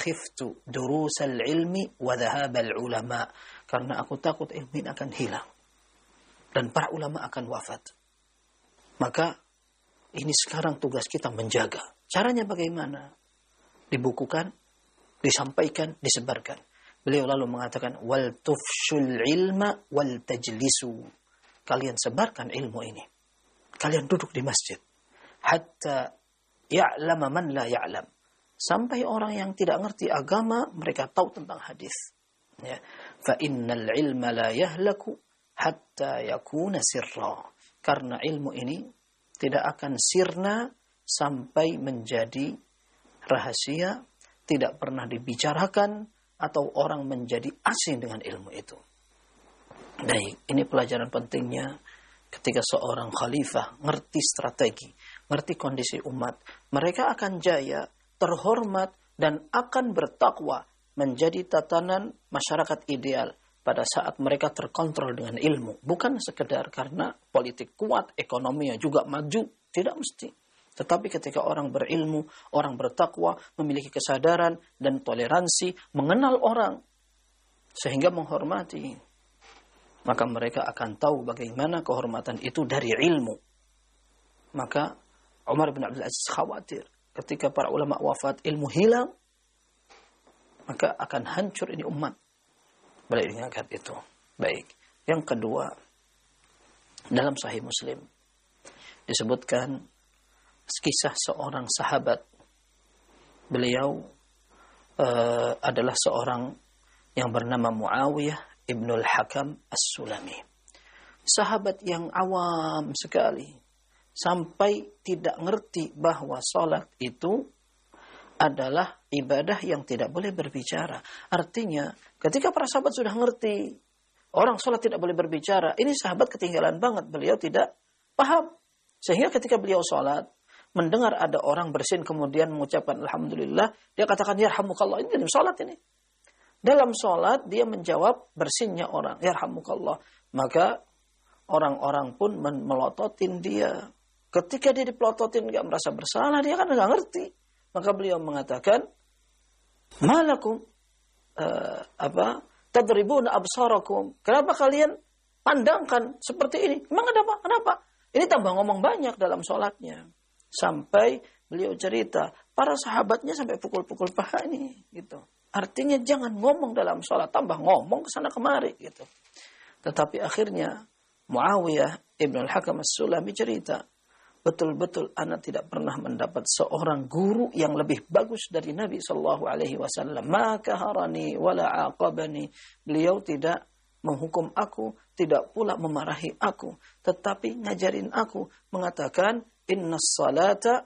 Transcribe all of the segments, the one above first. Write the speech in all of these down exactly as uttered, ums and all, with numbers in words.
khiftu durusal ilmi wa dhahabal ulama. Karena aku takut ilmu ini akan hilang dan para ulama akan wafat. Maka ini sekarang tugas kita menjaga. Caranya bagaimana? Dibukukan, disampaikan, disebarkan. Beliau lalu mengatakan, wal tufshul ilma wal tajlisu. Kalian sebarkan ilmu ini. Kalian duduk di masjid. Hatta ya'lama man la ya'lam. Sampai orang yang tidak ngerti agama, mereka tahu tentang hadis. Ya. Fa innal ilma la yahlaku hatta yakuna sirra. Karena ilmu ini tidak akan sirna sampai menjadi rahasia, tidak pernah dibicarakan, atau orang menjadi asing dengan ilmu itu. Baik, ini pelajaran pentingnya ketika seorang khalifah ngerti strategi, ngerti kondisi umat, mereka akan jaya, terhormat, dan akan bertakwa menjadi tatanan masyarakat ideal pada saat mereka terkontrol dengan ilmu. Bukan sekedar karena politik kuat, ekonominya juga maju. Tidak mesti. Tetapi ketika orang berilmu, orang bertakwa, memiliki kesadaran dan toleransi, mengenal orang, sehingga menghormati, maka mereka akan tahu bagaimana kehormatan itu dari ilmu. Maka Umar bin Abdul Aziz khawatir ketika para ulama wafat, ilmu hilang, maka akan hancur ini umat. Beliau ingatkan itu. Baik. Yang kedua, dalam Sahih Muslim disebutkan kisah seorang sahabat. Beliau uh, adalah seorang yang bernama Muawiyah ibnul Hakam As-Sulami. Sahabat yang awam sekali, sampai tidak ngerti bahwa salat itu adalah ibadah yang tidak boleh berbicara. Artinya, ketika para sahabat sudah ngerti, orang sholat tidak boleh berbicara, ini sahabat ketinggalan banget. Beliau tidak paham. Sehingga ketika beliau sholat, mendengar ada orang bersin kemudian mengucapkan Alhamdulillah, dia katakan, Yarhamukallah, ini dalam sholat ini. Dalam sholat, dia menjawab bersinnya orang, Yarhamukallah. Maka orang-orang pun melototin dia. Ketika dia dipelototin, gak merasa bersalah, dia kan gak ngerti. Maka beliau mengatakan, Malakum, uh, apa, tadribuna absarakum. Kenapa kalian pandangkan seperti ini? Memang ada apa? Kenapa? Ini tambah ngomong banyak dalam sholatnya. Sampai beliau cerita, para sahabatnya sampai pukul-pukul paha ini. Gitu. Artinya jangan ngomong dalam sholat, tambah ngomong kesana kemari. Gitu. Tetapi akhirnya, Muawiyah ibn al-Hakam As-Sulami cerita, betul-betul anak tidak pernah mendapat seorang guru yang lebih bagus dari Nabi sallallahu alaihi wasallam. Maka harani wala aqabani. Beliau tidak menghukum aku, tidak pula memarahi aku, tetapi ngajarin aku, mengatakan innas salata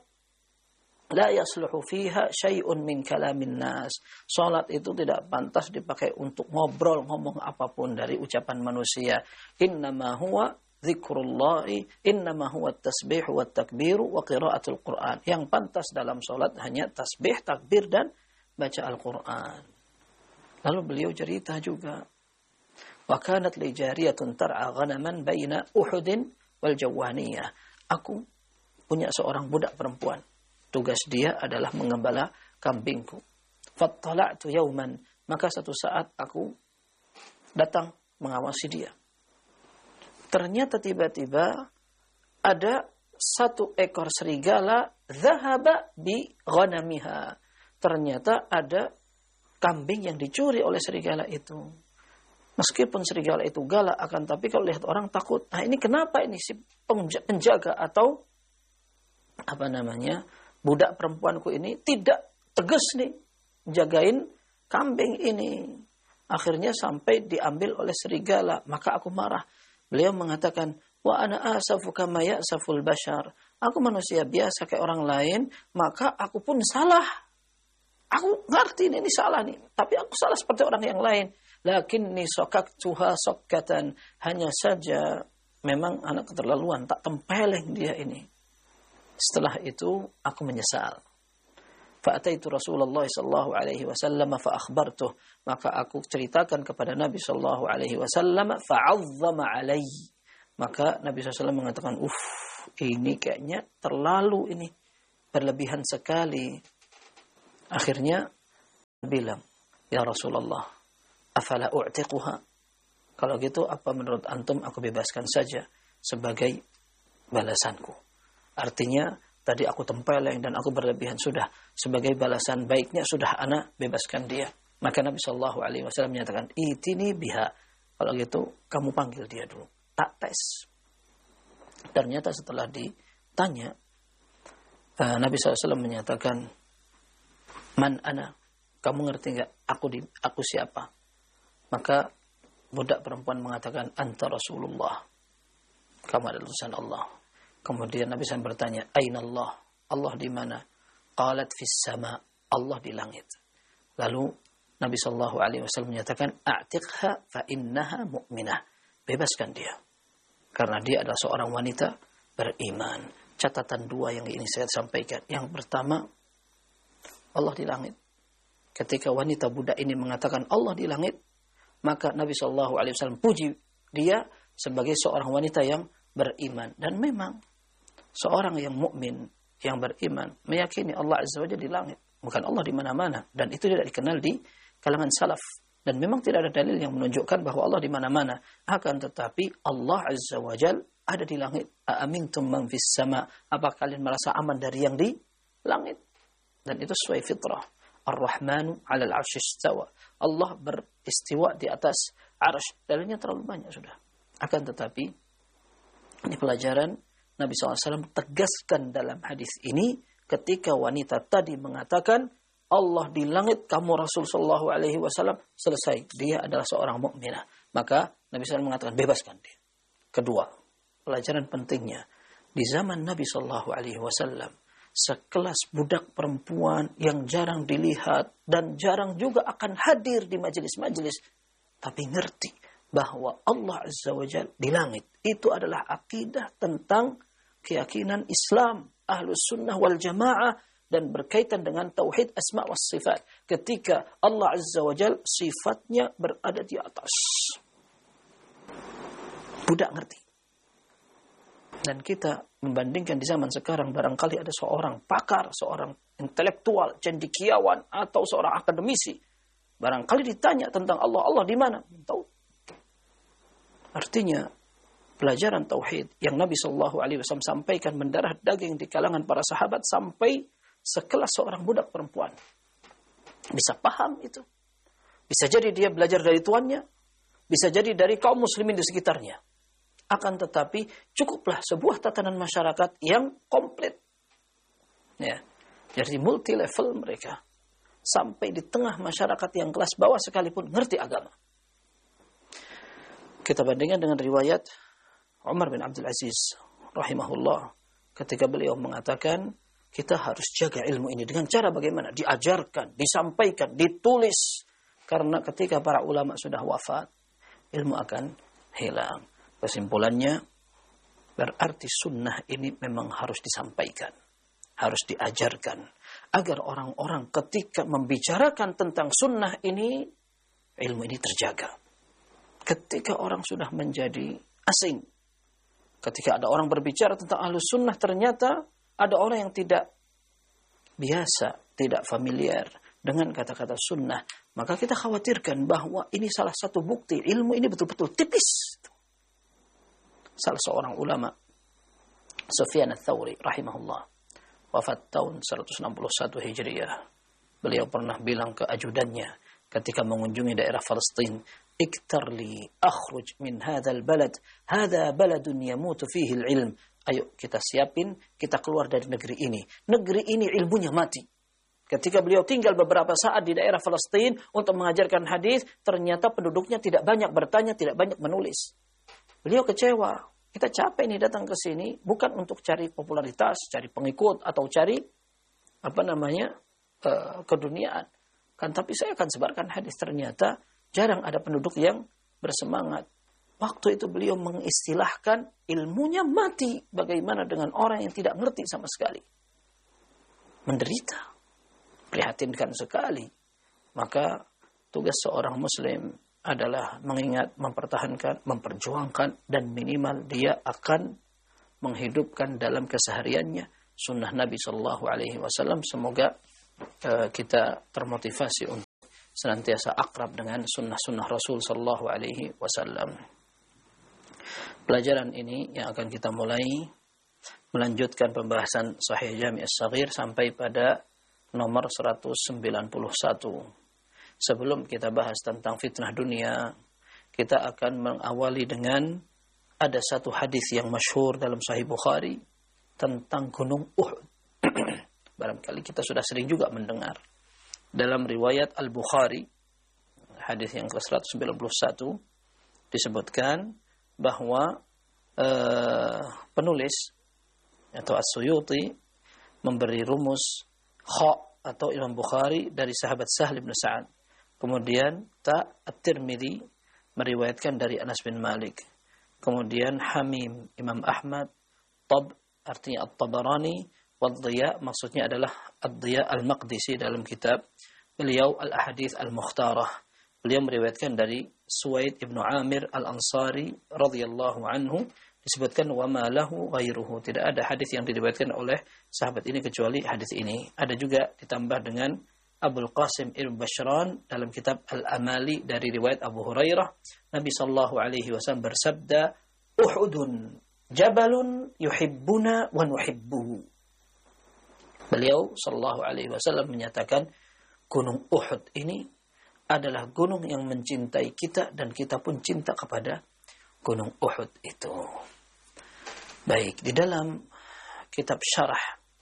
la yasluhu fiha syai'un min kalamin nas. Salat itu tidak pantas dipakai untuk ngobrol, ngomong apapun dari ucapan manusia. Innama huwa dzikrullahi, innama huwa tasbih wa takbiru wa qiraatul Qur'an. Yang pantas dalam salat hanya tasbih, takbir, dan baca Al-Qur'an. Lalu beliau cerita juga, wa kanat li jariyatun tar'a ghanaman baina Uhudin wal Jawaniyah. Aku punya seorang budak perempuan. Tugas dia adalah mengembala kambingku. Fattala'tu yauman, maka satu saat aku datang mengawasi dia. Ternyata tiba-tiba ada satu ekor serigala dhahaba bi ghanamiha. Ternyata ada kambing yang dicuri oleh serigala itu. Meskipun serigala itu galak, akan tapi kalau lihat orang takut. Nah, ini kenapa ini si penjaga atau apa namanya budak perempuanku ini tidak tegas nih jagain kambing ini. Akhirnya sampai diambil oleh serigala. Maka aku marah. Beliau mengatakan, wa ana asafu kama ya'saful bashar. Aku manusia biasa kayak orang lain, maka aku pun salah. Aku ngerti ini, ini salah nih, tapi aku salah seperti orang yang lain. Lakinni sokaktuha sokkatan. Hanya saja memang anak keterlaluan, tak tempeleng dia ini. Setelah itu aku menyesal. Fa'ataitu Rasulullah sallallahu alaihi wasallam fa akhbartuh, maka aku ceritakan kepada Nabi sallallahu alaihi wasallam, fa'azzama alaihi. Maka Nabi sallallahu alaihi wasallam mengatakan, "Uff, ini kayaknya terlalu ini, berlebihan sekali." Akhirnya bilang, "Ya Rasulullah, afala u'tiquha?" Kalau gitu apa menurut antum aku bebaskan saja sebagai balasanku. Artinya tadi aku tempeleng dan aku berlebihan, sudah sebagai balasan baiknya sudah ana bebaskan dia. Maka Nabi Shallallahu Alaihi Wasallam menyatakan, "Itini biha." Kalau gitu kamu panggil dia dulu, tak tes. Ternyata setelah ditanya, uh, Nabi Shallallahu Alaihi Wasallam menyatakan, "Man ana?" Kamu ngerti nggak? Aku di, aku siapa? Maka budak perempuan mengatakan, "Anta Rasulullah." Kamu adalah utusan Allah. Kemudian Nabi shallallahu alaihi wasallam bertanya, "Aina Allah?" Allah di mana? Qalat fis sama. Allah di langit. Lalu Nabi shallallahu alaihi wasallam menyatakan, "A'tiqha fa innaha mu'minah." Bebaskan dia. Karena dia adalah seorang wanita beriman. Catatan dua yang ingin saya sampaikan. Yang pertama, Allah di langit. Ketika wanita budak ini mengatakan Allah di langit, maka Nabi shallallahu alaihi wasallam puji dia sebagai seorang wanita yang beriman. Dan memang seorang yang mukmin, yang beriman, meyakini Allah Azza wa Jalla di langit, bukan Allah di mana-mana. Dan itu tidak dikenal di kalangan salaf. Dan memang tidak ada dalil yang menunjukkan bahwa Allah di mana-mana. Akan tetapi Allah Azza wa Jalla ada di langit. Aamintum man fis sama. Apa kalian merasa aman dari yang di langit? Dan itu sesuai fitrah. Ar-Rahmanu 'alal 'arsy istawa. Allah beristiwa di atas arsy. Dalilnya terlalu banyak sudah. Akan tetapi ini pelajaran Nabi shallallahu alaihi wasallam tegaskan dalam hadis ini ketika wanita tadi mengatakan Allah di langit, kamu Rasul sallallahu alaihi wasallam, selesai. Dia adalah seorang mukminah. Maka Nabi shallallahu alaihi wasallam mengatakan bebaskan dia. Kedua, pelajaran pentingnya di zaman Nabi sallallahu alaihi wasallam, sekelas budak perempuan yang jarang dilihat dan jarang juga akan hadir di majelis-majelis, tapi ngerti bahwa Allah Azza wa Jalla di langit. Itu adalah akidah tentang keyakinan Islam, Ahlus Sunnah wal Jamaah, dan berkaitan dengan tauhid asma was sifat. Ketika Allah Azza wa Jalla sifatnya berada di atas, budak ngerti. Dan kita membandingkan di zaman sekarang, barangkali ada seorang pakar, seorang intelektual, cendekiawan, atau seorang akademisi. Barangkali ditanya tentang Allah, Allah di mana? Tahu. Artinya, pelajaran tauhid yang Nabi shallallahu alaihi wasallam sampaikan mendarah daging di kalangan para sahabat sampai sekelas seorang budak perempuan bisa paham itu. Bisa jadi dia belajar dari tuannya, bisa jadi dari kaum muslimin di sekitarnya. Akan tetapi cukuplah sebuah tatanan masyarakat yang komplit. Ya, dari multi level mereka sampai di tengah masyarakat yang kelas bawah sekalipun ngerti agama. Kita bandingkan dengan riwayat Umar bin Abdul Aziz rahimahullah ketika beliau mengatakan kita harus jaga ilmu ini dengan cara bagaimana? Diajarkan, disampaikan, ditulis. Karena ketika para ulama sudah wafat, ilmu akan hilang. Kesimpulannya, berarti sunnah ini memang harus disampaikan, harus diajarkan, agar orang-orang ketika membicarakan tentang sunnah ini, ilmu ini terjaga. Ketika orang sudah menjadi asing, ketika ada orang berbicara tentang ahlus sunnah, ternyata ada orang yang tidak biasa, tidak familiar dengan kata-kata sunnah, maka kita khawatirkan bahwa ini salah satu bukti ilmu ini betul-betul tipis. Salah seorang ulama, Sufyan ats-Tsauri rahimahullah, wafat tahun seratus enam puluh satu Hijriah. Beliau pernah bilang ke ajudannya ketika mengunjungi daerah Palestina, "Iktarli akhruj min hadzal balad, hadza baladun yamutu fihi al-ilm." Ayo kita siapin, kita keluar dari negeri ini. Negeri ini ilmunya mati. Ketika beliau tinggal beberapa saat di daerah Palestina untuk mengajarkan hadis, ternyata penduduknya tidak banyak bertanya, tidak banyak menulis. Beliau kecewa. Kita capek nih datang ke sini bukan untuk cari popularitas, cari pengikut atau cari apa namanya uh, keduniaan. Kan tapi saya akan sebarkan hadis. Ternyata jarang ada penduduk yang bersemangat. Waktu itu beliau mengistilahkan ilmunya mati. Bagaimana dengan orang yang tidak ngerti sama sekali? Menderita. Prihatinkan sekali. Maka tugas seorang muslim adalah mengingat, mempertahankan, memperjuangkan, dan minimal dia akan menghidupkan dalam kesehariannya sunnah Nabi Shallallahu Alaihi Wasallam. Semoga uh, kita termotivasi untuk senantiasa akrab dengan sunnah-sunnah Rasul sallallahu alaihi wasallam. Pelajaran ini yang akan kita mulai melanjutkan pembahasan Sahih Jami' As-Shaghir sampai pada nomor seratus sembilan puluh satu. Sebelum kita bahas tentang fitnah dunia, kita akan mengawali dengan ada satu hadis yang masyhur dalam Sahih Bukhari tentang Gunung Uhud. Barangkali kita sudah sering juga mendengar. Dalam riwayat Al-Bukhari, hadis yang ke seratus sembilan puluh satu, disebutkan bahwa uh, penulis atau As-Suyuti memberi rumus kha atau Imam Bukhari dari sahabat Sahl bin Sa'ad. Kemudian ta At-Tirmidzi meriwayatkan dari Anas bin Malik. Kemudian Hamim Imam Ahmad, Tab artinya At-Tabarani, Wad-Dhiya maksudnya adalah Ad-Dhiya Al-Maqdisi dalam kitab beliau Al-Ahadits Al-Mukhtarah. Beliau meriwayatkan dari Suwaid ibnu Amir Al-Ansari radhiyallahu anhu, disebutkan wa ma lahu ghairuhu, tidak ada hadis yang diriwayatkan oleh sahabat ini kecuali hadis ini. Ada juga ditambah dengan Abul Qasim Ibn Bashran dalam kitab Al-Amali dari riwayat Abu Hurairah, Nabi sallallahu alaihi wasallam bersabda, Uhudun jabalun yuhibbuna wa nuhibbuhu. Beliau sallallahu alaihi wasallam menyatakan Gunung Uhud ini adalah gunung yang mencintai kita dan kita pun cinta kepada Gunung Uhud itu. Baik, di dalam kitab syarah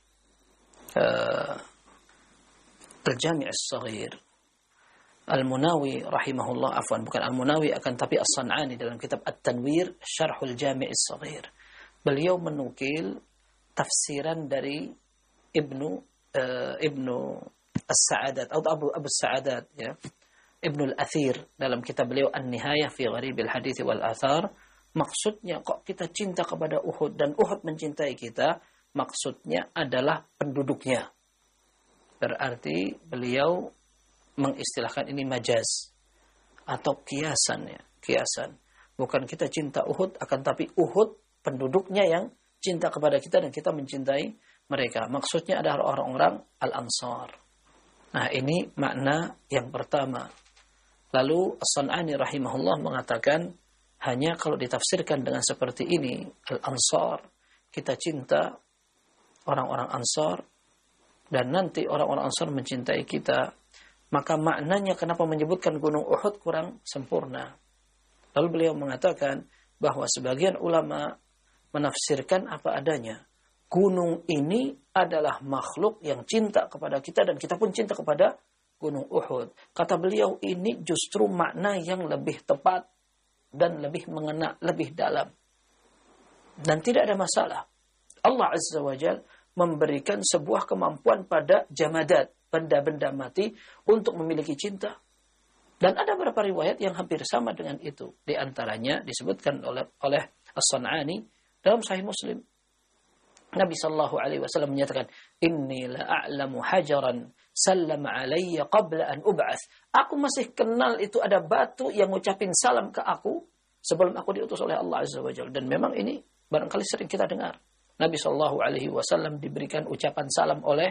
uh, Al-Jami' As-Shaghir, Al-Munawi rahimahullah, afwan bukan Al-Munawi akan tapi As-San'ani dalam kitab At-Tanwir Syarhul Jami' As-Shaghir, beliau menukil tafsiran dari Ibnu uh, Ibnu As-Sa'adat atau Abu Abu Sa'adat ya. Ibnul Athir dalam kitab beliau An-Nihayah fi Gharibil Hadits wal Athar. Maksudnya kok kita cinta kepada Uhud dan Uhud mencintai kita, maksudnya adalah penduduknya. Berarti beliau mengistilahkan ini majaz atau kiasan ya, kiasan. Bukan kita cinta Uhud, akan tapi Uhud penduduknya yang cinta kepada kita dan kita mencintai mereka. Maksudnya adalah orang-orang Al-Ansar. Nah, ini makna yang pertama. Lalu As-San'ani rahimahullah mengatakan hanya kalau ditafsirkan dengan seperti ini, Al-Ansar, kita cinta orang-orang Ansar dan nanti orang-orang Ansar mencintai kita, maka maknanya kenapa menyebutkan Gunung Uhud kurang sempurna. Lalu beliau mengatakan bahwa sebagian ulama menafsirkan apa adanya. Gunung ini adalah makhluk yang cinta kepada kita dan kita pun cinta kepada Gunung Uhud. Kata beliau ini justru makna yang lebih tepat dan lebih mengena, lebih dalam. Dan tidak ada masalah. Allah Azza wa Jalla memberikan sebuah kemampuan pada jamadat, benda-benda mati untuk memiliki cinta. Dan ada beberapa riwayat yang hampir sama dengan itu. Di antaranya disebutkan oleh oleh As-San'ani dalam Sahih Muslim. Nabi sallallahu alaihi wasallam menyatakan, "Inni la a'lamu hajaran sallama alayya qabla an ub'ats." Aku masih kenal itu ada batu yang ngucapin salam ke aku sebelum aku diutus oleh Allah Azza wa Jalla. Dan memang ini barangkali sering kita dengar. Nabi sallallahu alaihi wasallam diberikan ucapan salam oleh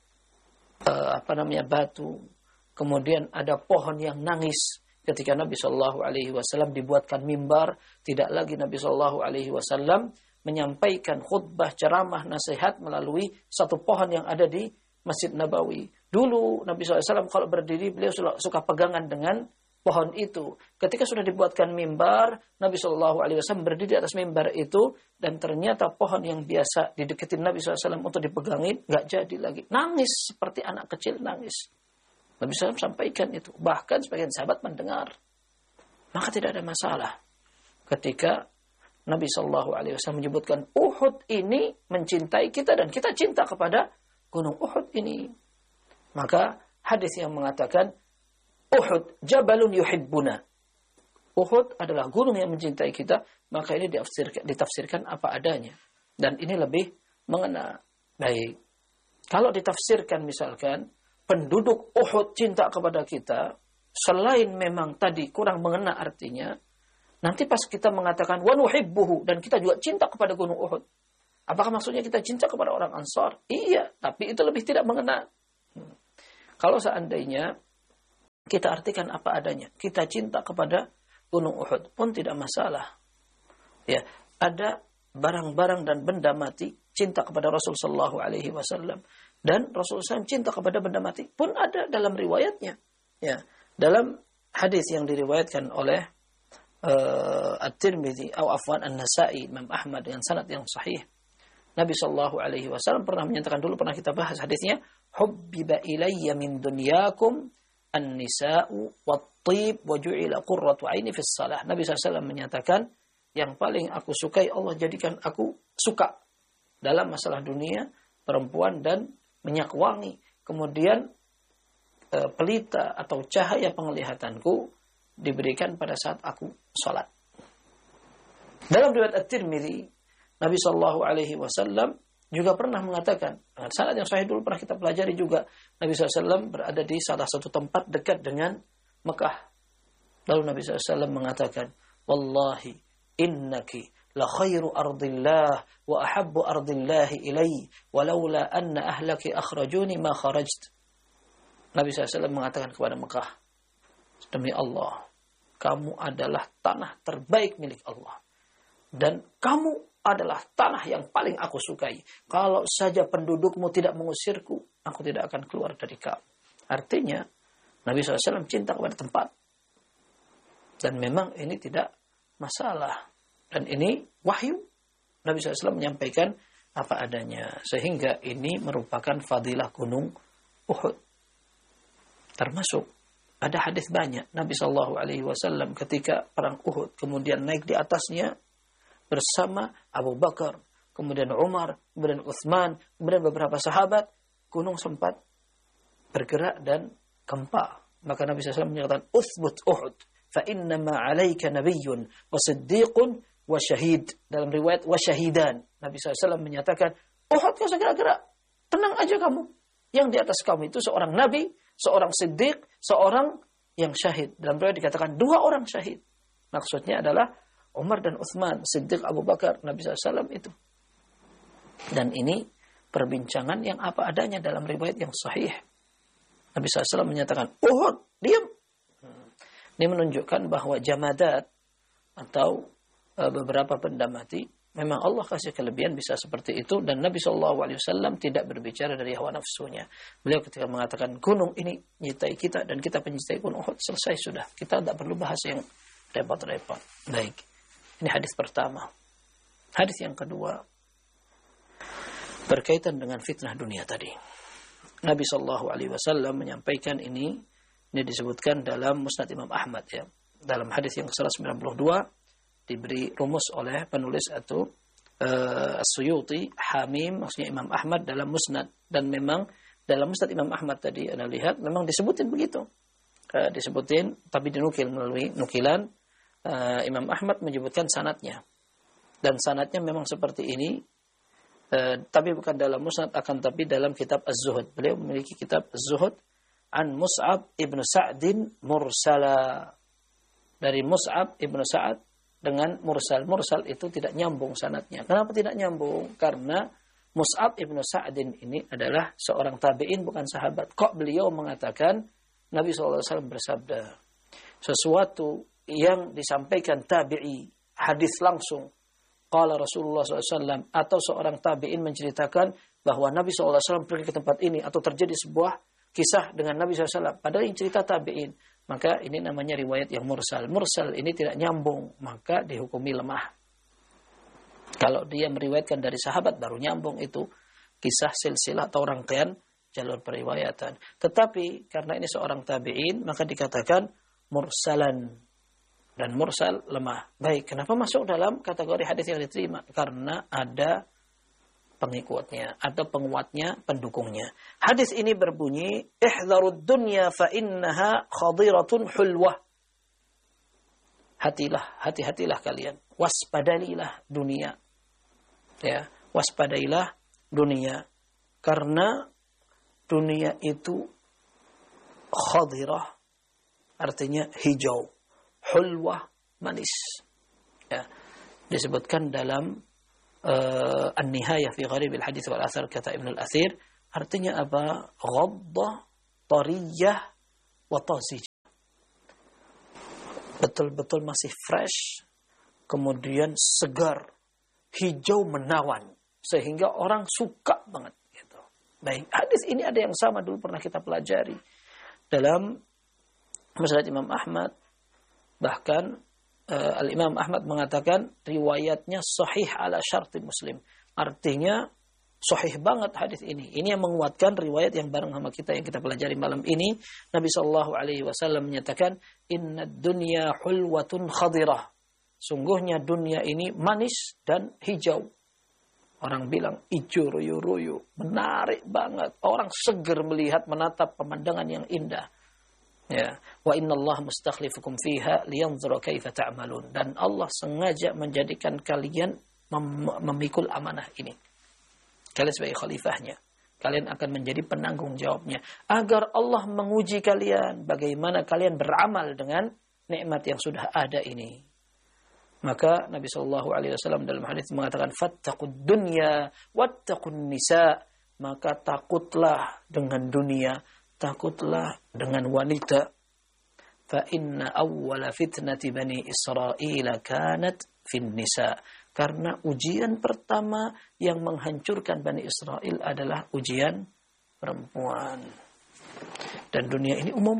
uh, apa namanya batu. Kemudian ada pohon yang nangis ketika Nabi sallallahu alaihi wasallam dibuatkan mimbar, tidak lagi Nabi sallallahu alaihi wasallam menyampaikan khutbah, ceramah, nasihat melalui satu pohon yang ada di Masjid Nabawi. Dulu Nabi shallallahu alaihi wasallam kalau berdiri, beliau suka pegangan dengan pohon itu. Ketika sudah dibuatkan mimbar, Nabi shallallahu alaihi wasallam berdiri di atas mimbar itu, dan ternyata pohon yang biasa dideketin Nabi shallallahu alaihi wasallam untuk dipegangin, nggak jadi lagi. Nangis seperti anak kecil nangis. Nabi shallallahu alaihi wasallam sampaikan itu. Bahkan sebagian sahabat mendengar. Maka tidak ada masalah ketika Nabi shallallahu alaihi wasallam menyebutkan Uhud ini mencintai kita dan kita cinta kepada Gunung Uhud ini. Maka hadis yang mengatakan Uhud jabalun yuhibbuna. Uhud adalah gunung yang mencintai kita, maka ini ditafsirkan, ditafsirkan apa adanya. Dan ini lebih mengena. Baik. Kalau ditafsirkan misalkan penduduk Uhud cinta kepada kita, selain memang tadi kurang mengena artinya, nanti pas kita mengatakan wa nuhibbuhu dan kita juga cinta kepada Gunung Uhud. Apakah maksudnya kita cinta kepada orang Ansar? Iya, tapi itu lebih tidak mengena. Hmm. Kalau seandainya kita artikan apa adanya. Kita cinta kepada Gunung Uhud pun tidak masalah. Ya, ada barang-barang dan benda mati cinta kepada Rasul sallallahu alaihi wasallam, dan Rasul sallallahu alaihi wasallam cinta kepada benda mati pun ada dalam riwayatnya. Ya, dalam hadis yang diriwayatkan oleh uh, At-Tirmidzi atau afwan An-Nasa'i, Imam Ahmad dengan sanad yang sahih, Nabi sallallahu alaihi wasallam pernah menyatakan, dulu pernah kita bahas hadisnya, hubbiba ilayya min dunyakum an-nisa'u wat-thib wa ju'ila qurratu 'aini fis shalah. Nabi sallallahu alaihi wasallam menyatakan, yang paling aku sukai Allah jadikan aku suka dalam masalah dunia, perempuan dan minyak wangi. Kemudian e, pelita atau cahaya penglihatanku diberikan pada saat aku sholat. Dalam riwayat At-Tirmidzi, Nabi Shallallahu Alaihi Wasallam juga pernah mengatakan, dengan sanad yang sahih dulu pernah kita pelajari juga, Nabi shallallahu alaihi wasallam berada di salah satu tempat dekat dengan Mekah. Lalu Nabi shallallahu alaihi wasallam mengatakan, wallahi innaki la khairu ardillah wa ahabbu ardillahi ilai walaula anna ahlaki akhrajuni ma kharajt. Nabi shallallahu alaihi wasallam mengatakan kepada Mekah, demi Allah, kamu adalah tanah terbaik milik Allah, dan kamu adalah tanah yang paling aku sukai. Kalau saja pendudukmu tidak mengusirku, aku tidak akan keluar dari kamu. Artinya Nabi shallallahu alaihi wasallam cinta kepada tempat, dan memang ini tidak masalah. Dan ini wahyu. Nabi shallallahu alaihi wasallam menyampaikan apa adanya. Sehingga ini merupakan fadilah gunung Uhud. Termasuk ada hadis banyak. Nabi shallallahu alaihi wasallam ketika perang Uhud kemudian naik di atasnya bersama Abu Bakar, kemudian Umar, kemudian Utsman, kemudian beberapa sahabat, gunung sempat bergerak dan gempa. Maka Nabi shallallahu alaihi wasallam menyatakan, "Uthbut Uhud, fa inna ma 'alaika nabiyyun wa siddiqun wa syahid." Dalam riwayat wa syahidan, Nabi shallallahu alaihi wasallam menyatakan, Uhud kau segera gerak, tenang aja kamu. Yang di atas kamu itu seorang nabi, seorang siddiq, seorang yang syahid. Dalam riwayat dikatakan dua orang syahid. Maksudnya adalah Umar dan Utsman, Siddiq, Abu Bakar, Nabi shallallahu alaihi wasallam itu. Dan ini perbincangan yang apa adanya dalam riwayat yang sahih. Nabi shallallahu alaihi wasallam menyatakan, Uhud, diam. Ini menunjukkan bahwa jamadat atau e, beberapa benda mati, memang Allah kasih kelebihan bisa seperti itu, dan Nabi shallallahu alaihi wasallam tidak berbicara dari hawa nafsunya. Beliau ketika mengatakan gunung ini menyertai kita dan kita pencintai gunung Uhud, selesai sudah. Kita tidak perlu bahas yang repot-repot. Baik, ini hadis pertama. Hadis yang kedua berkaitan dengan fitnah dunia tadi. Nabi shallallahu alaihi wasallam menyampaikan ini. Ini disebutkan dalam Musnad Imam Ahmad, ya. Dalam hadis yang ke seratus sembilan puluh dua diberi rumus oleh penulis atau uh, As-Suyuti, Hamim, maksudnya Imam Ahmad dalam Musnad. Dan memang dalam Musnad Imam Ahmad tadi Anda lihat memang disebutin begitu. Uh, disebutin tapi dinukil melalui nukilan uh, Imam Ahmad menyebutkan sanadnya. Dan sanadnya memang seperti ini. Uh, tapi bukan dalam Musnad, akan tapi dalam kitab Az-Zuhud. Beliau memiliki kitab Az-Zuhud an Mus'ab ibn Sa'din mursala. Dari Mus'ab ibn Sa'ad dengan mursal. Mursal itu tidak nyambung sanadnya. Kenapa tidak nyambung? Karena Mus'ab ibn Sa'din ini adalah seorang tabi'in, bukan sahabat. Kok beliau mengatakan Nabi shallallahu alaihi wasallam bersabda, sesuatu yang disampaikan tabi'i, hadis langsung, qala Rasulullah shallallahu alaihi wasallam, atau seorang tabi'in menceritakan bahwa Nabi shallallahu alaihi wasallam pergi ke tempat ini, atau terjadi sebuah kisah dengan Nabi shallallahu alaihi wasallam, padahal yang cerita tabi'in, maka ini namanya riwayat yang mursal. Mursal ini tidak nyambung, maka dihukumi lemah. Kalau dia meriwayatkan dari sahabat, baru nyambung, itu kisah silsilah atau rangkaian jalur periwayatan. Tetapi karena ini seorang tabi'in, maka dikatakan mursalan. Dan mursal lemah. Baik, kenapa masuk dalam kategori hadis yang diterima? Karena ada pengikutnya atau penguatnya, pendukungnya. Hadis ini berbunyi, ihdzarud dunya fa innaha khadiratun hulwah. Hatilah, hati-hatilah kalian. Waspadailah dunia. Ya, waspadailah dunia. Karena dunia itu khadirah, artinya hijau. Hulwah, manis. Ya, disebutkan dalam Uh, An-Nihayah fi Gharib al-Hadits wal Athar, kata Ibn al-Athir, artinya apa? Ghaddah, tariyah, wa tazij. betul-betul masih fresh, kemudian segar, hijau menawan, sehingga orang suka banget. Gitu. Baik, hadis ini ada yang sama dulu pernah kita pelajari dalam Musnad Imam Ahmad. Bahkan uh, Al-Imam Ahmad mengatakan riwayatnya sahih ala syarti Muslim. Artinya sahih banget hadis ini. Ini yang menguatkan riwayat yang bareng sama kita yang kita pelajari malam ini. Nabi sallallahu alaihi wasallam menyatakan, "Inna dunya hulwatun khadirah." Sungguhnya dunia ini manis dan hijau. Orang bilang hijau royo-royo, menarik banget. Orang seger melihat menatap pemandangan yang indah. Ya, wa innallaha mustakhlifukum fiha liyanzura kaifa ta'malun. Dan Allah sengaja menjadikan kalian mem- memikul amanah ini. Kalian sebagai khalifahnya, kalian akan menjadi penanggung jawabnya, agar Allah menguji kalian bagaimana kalian beramal dengan nikmat yang sudah ada ini. Maka Nabi Shallallahu Alaihi Wasallam dalam hadis mengatakan, fattaqud dunya wattaqun nisa. Maka takutlah dengan dunia, takutlah dengan wanita. Fa inna awwala fitnati bani Israil kanat fin nisa. Karena ujian pertama yang menghancurkan Bani Israel adalah ujian perempuan. Dan dunia ini umum.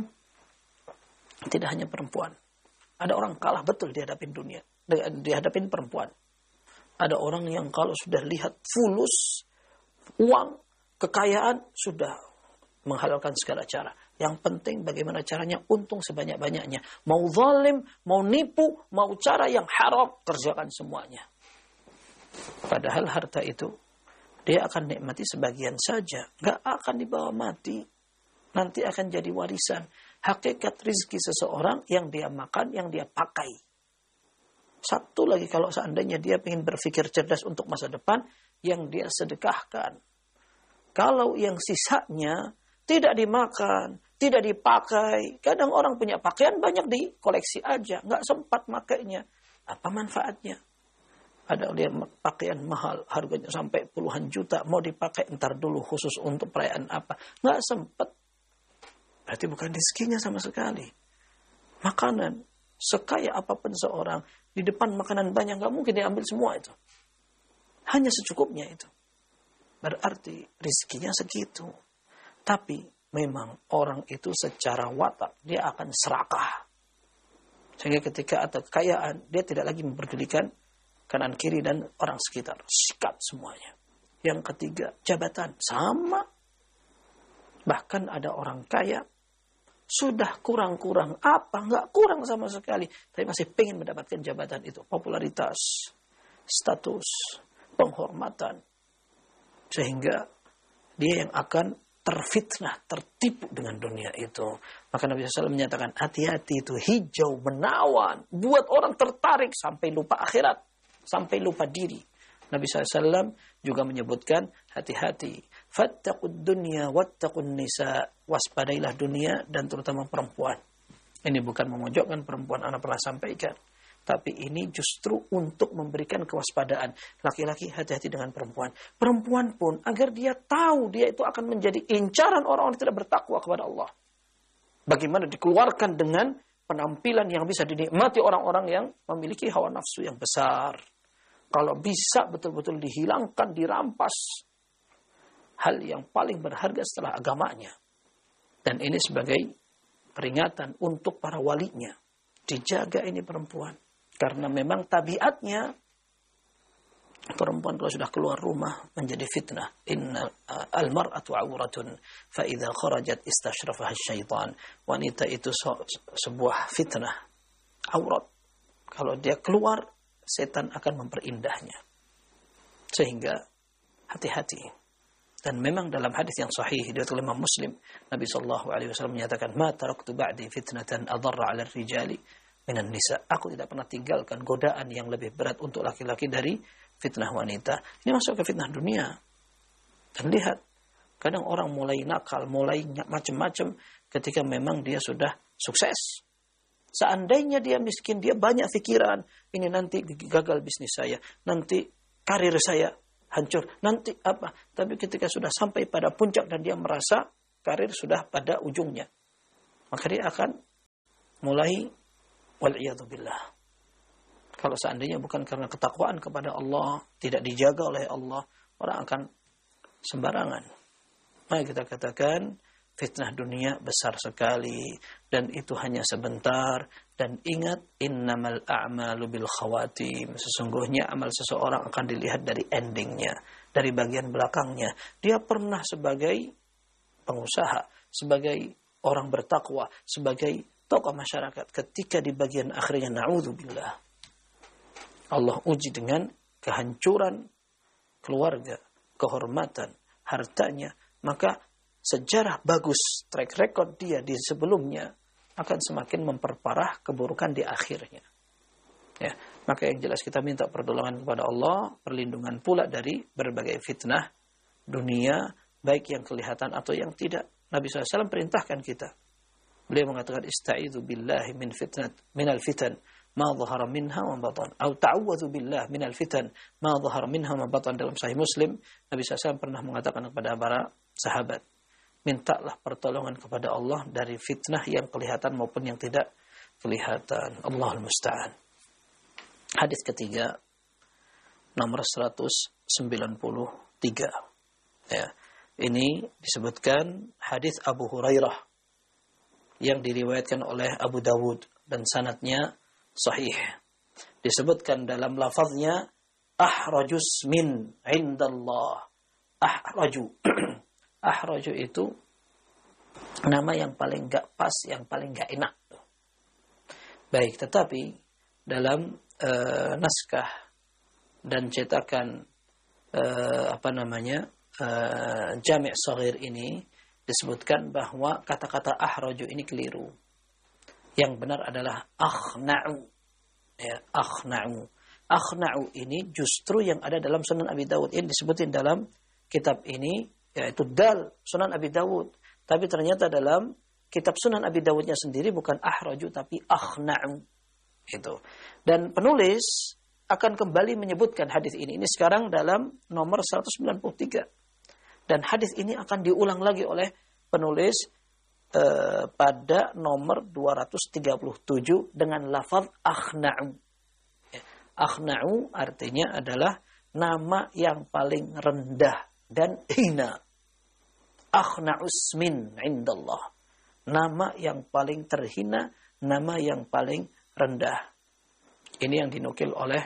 Tidak hanya perempuan. Ada orang kalah betul dihadapin dunia. Dihadapin perempuan. Ada orang yang kalau sudah lihat fulus, uang, kekayaan, sudah menghalalkan segala cara. Yang penting bagaimana caranya untung sebanyak-banyaknya. Mau zalim, mau nipu, mau cara yang haram, kerjakan semuanya. Padahal harta itu dia akan nikmati sebagian saja, nggak akan dibawa mati, nanti akan jadi warisan. Hakikat rizki seseorang yang dia makan, yang dia pakai. Satu lagi, kalau seandainya dia ingin berpikir cerdas untuk masa depan, yang dia sedekahkan. Kalau yang sisanya tidak dimakan, tidak dipakai, kadang orang punya pakaian banyak dikoleksi aja, nggak sempat makainya. Apa manfaatnya? Ada dia pakaian mahal, harganya sampai puluhan juta, mau dipakai entar dulu khusus untuk perayaan apa. Nggak sempat. Berarti bukan rezekinya sama sekali. Makanan, sekaya apapun seorang, di depan makanan banyak, nggak mungkin diambil semua itu. Hanya secukupnya itu. Berarti rezekinya segitu. Tapi memang orang itu secara watak, dia akan serakah. Sehingga ketika ada kekayaan, dia tidak lagi memperdulikan kanan kiri dan orang sekitar, sikat semuanya. Yang ketiga, jabatan sama. Bahkan ada orang kaya sudah kurang-kurang apa, nggak kurang sama sekali, tapi masih pengen mendapatkan jabatan itu, popularitas, status, penghormatan, sehingga dia yang akan terfitnah, tertipu dengan dunia itu. Maka Nabi shallallahu alaihi wasallam menyatakan, hati-hati itu hijau menawan, buat orang tertarik sampai lupa akhirat, sampai lupa diri. Nabi shallallahu alaihi wasallam juga menyebutkan, hati-hati, fattaqud dunya wattaqun nisa, waspadailah dunia dan terutama perempuan. Ini bukan memojokkan perempuan, anak pernah sampaikan, tapi ini justru untuk memberikan kewaspadaan. Laki-laki hati-hati dengan perempuan. Perempuan pun agar dia tahu dia itu akan menjadi incaran orang-orang yang tidak bertakwa kepada Allah. Bagaimana dikeluarkan dengan penampilan yang bisa dinikmati orang-orang yang memiliki hawa nafsu yang besar. Kalau bisa betul-betul dihilangkan, dirampas hal yang paling berharga setelah agamanya. Dan ini sebagai peringatan untuk para walinya. Dijaga ini perempuan. Karena memang tabiatnya perempuan kalau sudah keluar rumah menjadi fitnah. Inna al-mar'atu awratun fa idza kharajat istashrafaha syaitan. Wanita itu sebuah fitnah, aurat. Kalau dia keluar, setan akan memperindahnya. Sehingga hati-hati. Dan memang dalam hadis yang sahih diriwayatkan oleh Imam Muslim, Nabi sallallahu alaihi wasallam menyatakan, "Ma taraktu ba'di fitnatan adarra 'ala ar-rijali minan nisa." Aku tidak pernah tinggalkan godaan yang lebih berat untuk laki-laki dari fitnah wanita. Ini masuk ke fitnah dunia. Dan lihat, kadang orang mulai nakal, mulai macam-macam ketika memang dia sudah sukses. Seandainya dia miskin, dia banyak pikiran, ini nanti gagal bisnis saya, nanti karir saya hancur, nanti apa. Tapi ketika sudah sampai pada puncak dan dia merasa karir sudah pada ujungnya, maka dia akan mulai Wal'iyadzubillah. Kalau seandainya bukan karena ketakwaan kepada Allah, tidak dijaga oleh Allah, orang akan sembarangan. Maka kita katakan, fitnah dunia besar sekali, dan itu hanya sebentar. Dan ingat, innamal a'malu bil khawatim. Sesungguhnya amal seseorang akan dilihat dari endingnya, dari bagian belakangnya. Dia pernah sebagai pengusaha, sebagai orang bertakwa, sebagai tokoh masyarakat. Ketika di bagian akhirnya, na'udzubillah, Allah uji dengan kehancuran keluarga, kehormatan, hartanya, maka sejarah bagus, track record dia di sebelumnya akan semakin memperparah keburukan di akhirnya. Ya, maka yang jelas kita minta pertolongan kepada Allah, perlindungan pula dari berbagai fitnah dunia, baik yang kelihatan atau yang tidak. Nabi shallallahu alaihi wasallam perintahkan kita. Beliau mengatakan, ista'idzu billahi min fitnat minal fitan ma dhahara minha wa batan, atau ta'awwadzu billah minal fitan ma dhahara minha wa batan. Dalam Sahih Muslim, Nabi shallallahu alaihi wasallam pernah mengatakan kepada para sahabat, mintalah pertolongan kepada Allah dari fitnah yang kelihatan maupun yang tidak kelihatan. Allahul musta'an. Hadis ketiga, nomor seratus sembilan puluh tiga. Ya, ini disebutkan hadis Abu Hurairah yang diriwayatkan oleh Abu Dawud dan sanadnya sahih. Disebutkan dalam lafaznya, ahrajus min indallah. Ahraju. Ahraju itu nama yang paling gak pas, yang paling gak enak. Baik, tetapi dalam uh, naskah dan cetakan uh, apa namanya uh, Jami' Shaghir ini disebutkan bahwa kata-kata ahraju ini keliru. Yang benar adalah akhna'u. Ya, akhna'u. Akhna'u ini justru yang ada dalam Sunan Abi Dawud. Ini disebutin dalam kitab ini, yaitu Dal Sunan Abi Dawud. Tapi ternyata dalam kitab Sunan Abi Dawudnya sendiri bukan ahraju tapi akhna'u. Itu. Dan penulis akan kembali menyebutkan hadis ini. Ini sekarang dalam nomor seratus sembilan puluh tiga. Dan hadis ini akan diulang lagi oleh penulis eh, pada nomor dua ratus tiga puluh tujuh dengan lafaz akhna'u. Ya. Akhna'u artinya adalah nama yang paling rendah dan hina. Akhna'us min indallah. Nama yang paling terhina, nama yang paling rendah. Ini yang dinukil oleh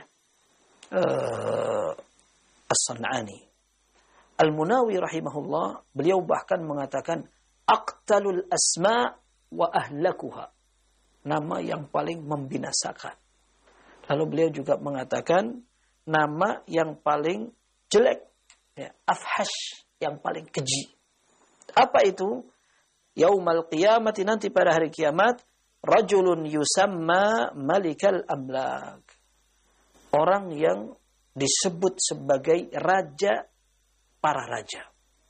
uh, As-San'ani. Al-Munawi rahimahullah, beliau bahkan mengatakan aqtalul asma' wa ahlakuha. Nama yang paling membinasakan. Lalu beliau juga mengatakan nama yang paling jelek, ya, afhash, yang paling keji. Apa itu? Yaumal qiyamati, nanti pada hari kiamat, rajulun yusamma malikal amlak. Orang yang disebut sebagai raja para raja.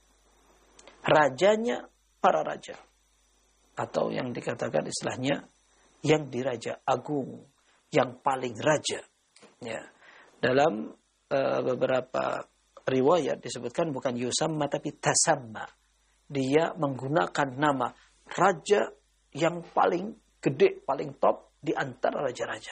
Rajanya para raja. Atau yang dikatakan istilahnya yang diraja agung, yang paling raja. Ya. Dalam uh, beberapa riwayat disebutkan bukan yusamma tapi tasamma. Dia menggunakan nama raja yang paling gede, paling top di antara raja-raja.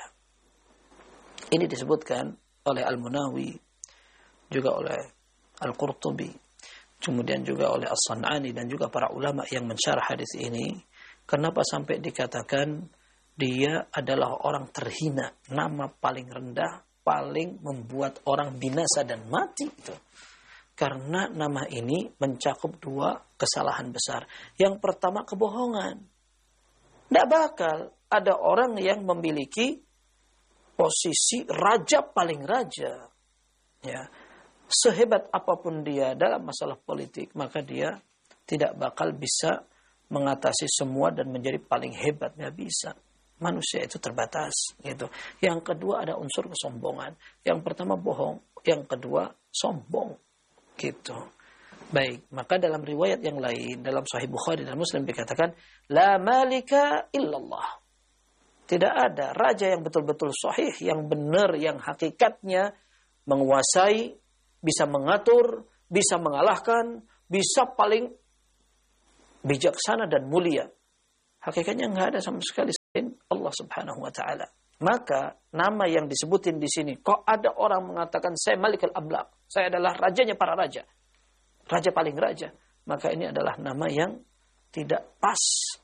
Ini disebutkan oleh Al-Munawi, juga oleh Al-Qurtubi, kemudian juga oleh As-San'ani dan juga para ulama yang mensyarah hadis ini. Kenapa sampai dikatakan dia adalah orang terhina, nama paling rendah, paling membuat orang binasa dan mati itu. Karena nama ini mencakup dua kesalahan besar. Yang pertama, kebohongan. Tidak bakal ada orang yang memiliki posisi raja paling raja. Ya. Sehebat apapun dia dalam masalah politik, maka dia tidak bakal bisa mengatasi semua dan menjadi paling hebat. Tidak bisa. Manusia itu terbatas. Gitu. Yang kedua, ada unsur kesombongan. Yang pertama bohong. Yang kedua, sombong. Gitu. Baik, maka dalam riwayat yang lain dalam Sahih Bukhari dan Muslim dikatakan la malika illallah. Tidak ada raja yang betul-betul sahih, yang benar, yang hakikatnya menguasai, bisa mengatur, bisa mengalahkan, bisa paling bijaksana dan mulia. Hakikatnya enggak ada sama sekali. Allah Subhanahu wa taala. Maka nama yang disebutin di sini, kok ada orang mengatakan saya Malikul Amlak, saya adalah rajanya para raja, raja paling raja, maka ini adalah nama yang tidak pas,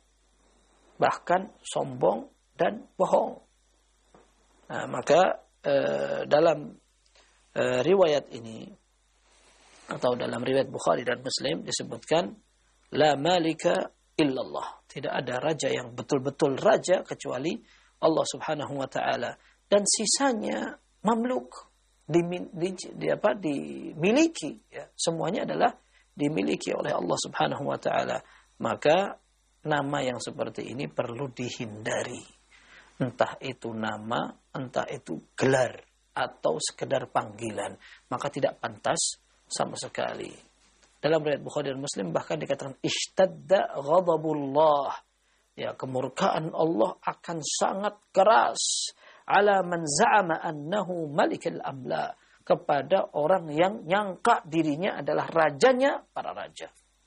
bahkan sombong dan bohong. Nah, maka eh, dalam eh, riwayat ini atau dalam riwayat Bukhari dan Muslim disebutkan la malika illallah, tidak ada raja yang betul-betul raja kecuali Allah Subhanahu wa taala, dan sisanya mamluk, di, di, di apa dimiliki, ya. Semuanya adalah dimiliki oleh Allah Subhanahu wa taala. Maka nama yang seperti ini perlu dihindari. Entah itu nama, entah itu gelar atau sekedar panggilan, maka tidak pantas sama sekali. Dalam riwayat Bukhari dan Muslim bahkan dikatakan ishtadda ghadabullah, ya, kemurkaan Allah akan sangat keras ala man za'ama annahu malikul amla, kepada orang yang nyangka dirinya adalah rajanya para raja.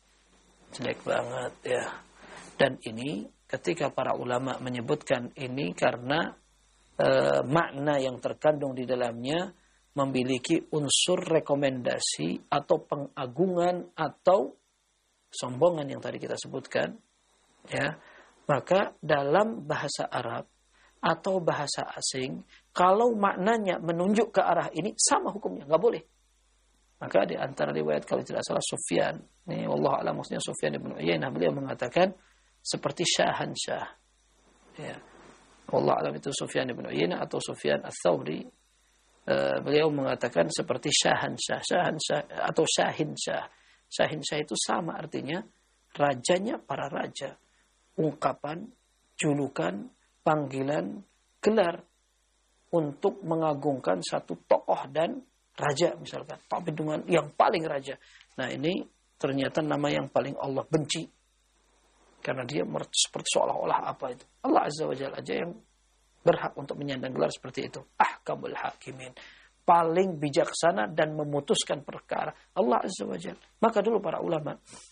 Jelek banget, ya. Dan ini ketika para ulama menyebutkan ini karena e, makna yang terkandung di dalamnya memiliki unsur rekomendasi atau pengagungan atau sombongan yang tadi kita sebutkan, ya. Maka dalam bahasa Arab atau bahasa asing, kalau maknanya menunjuk ke arah ini, sama hukumnya, nggak boleh. Maka di antara riwayat kalau tidak salah Sufyan, ini wallahu a'lam maksudnya Sufyan ibn Uyainah, beliau mengatakan seperti syahansyah. Ya. Wallahu a'lam itu Sufyan ibn Uyainah atau Sufyan ats-Tsauri. Uh, beliau mengatakan seperti syahansyah, syahansyah atau syahinsyah. Syahinsyah itu sama artinya rajanya para raja. Ungkapan, julukan, panggilan, gelar untuk mengagungkan satu tokoh dan raja misalkan, tapi dengan yang paling raja. Nah, ini ternyata nama yang paling Allah benci, karena dia seperti seolah-olah apa itu. Allah Azza wa Jalla aja yang berhak untuk menyandang gelar seperti itu. Ahkamul hakimin, paling bijaksana dan memutuskan perkara, Allah Azza wa Jalla. Maka dulu para ulama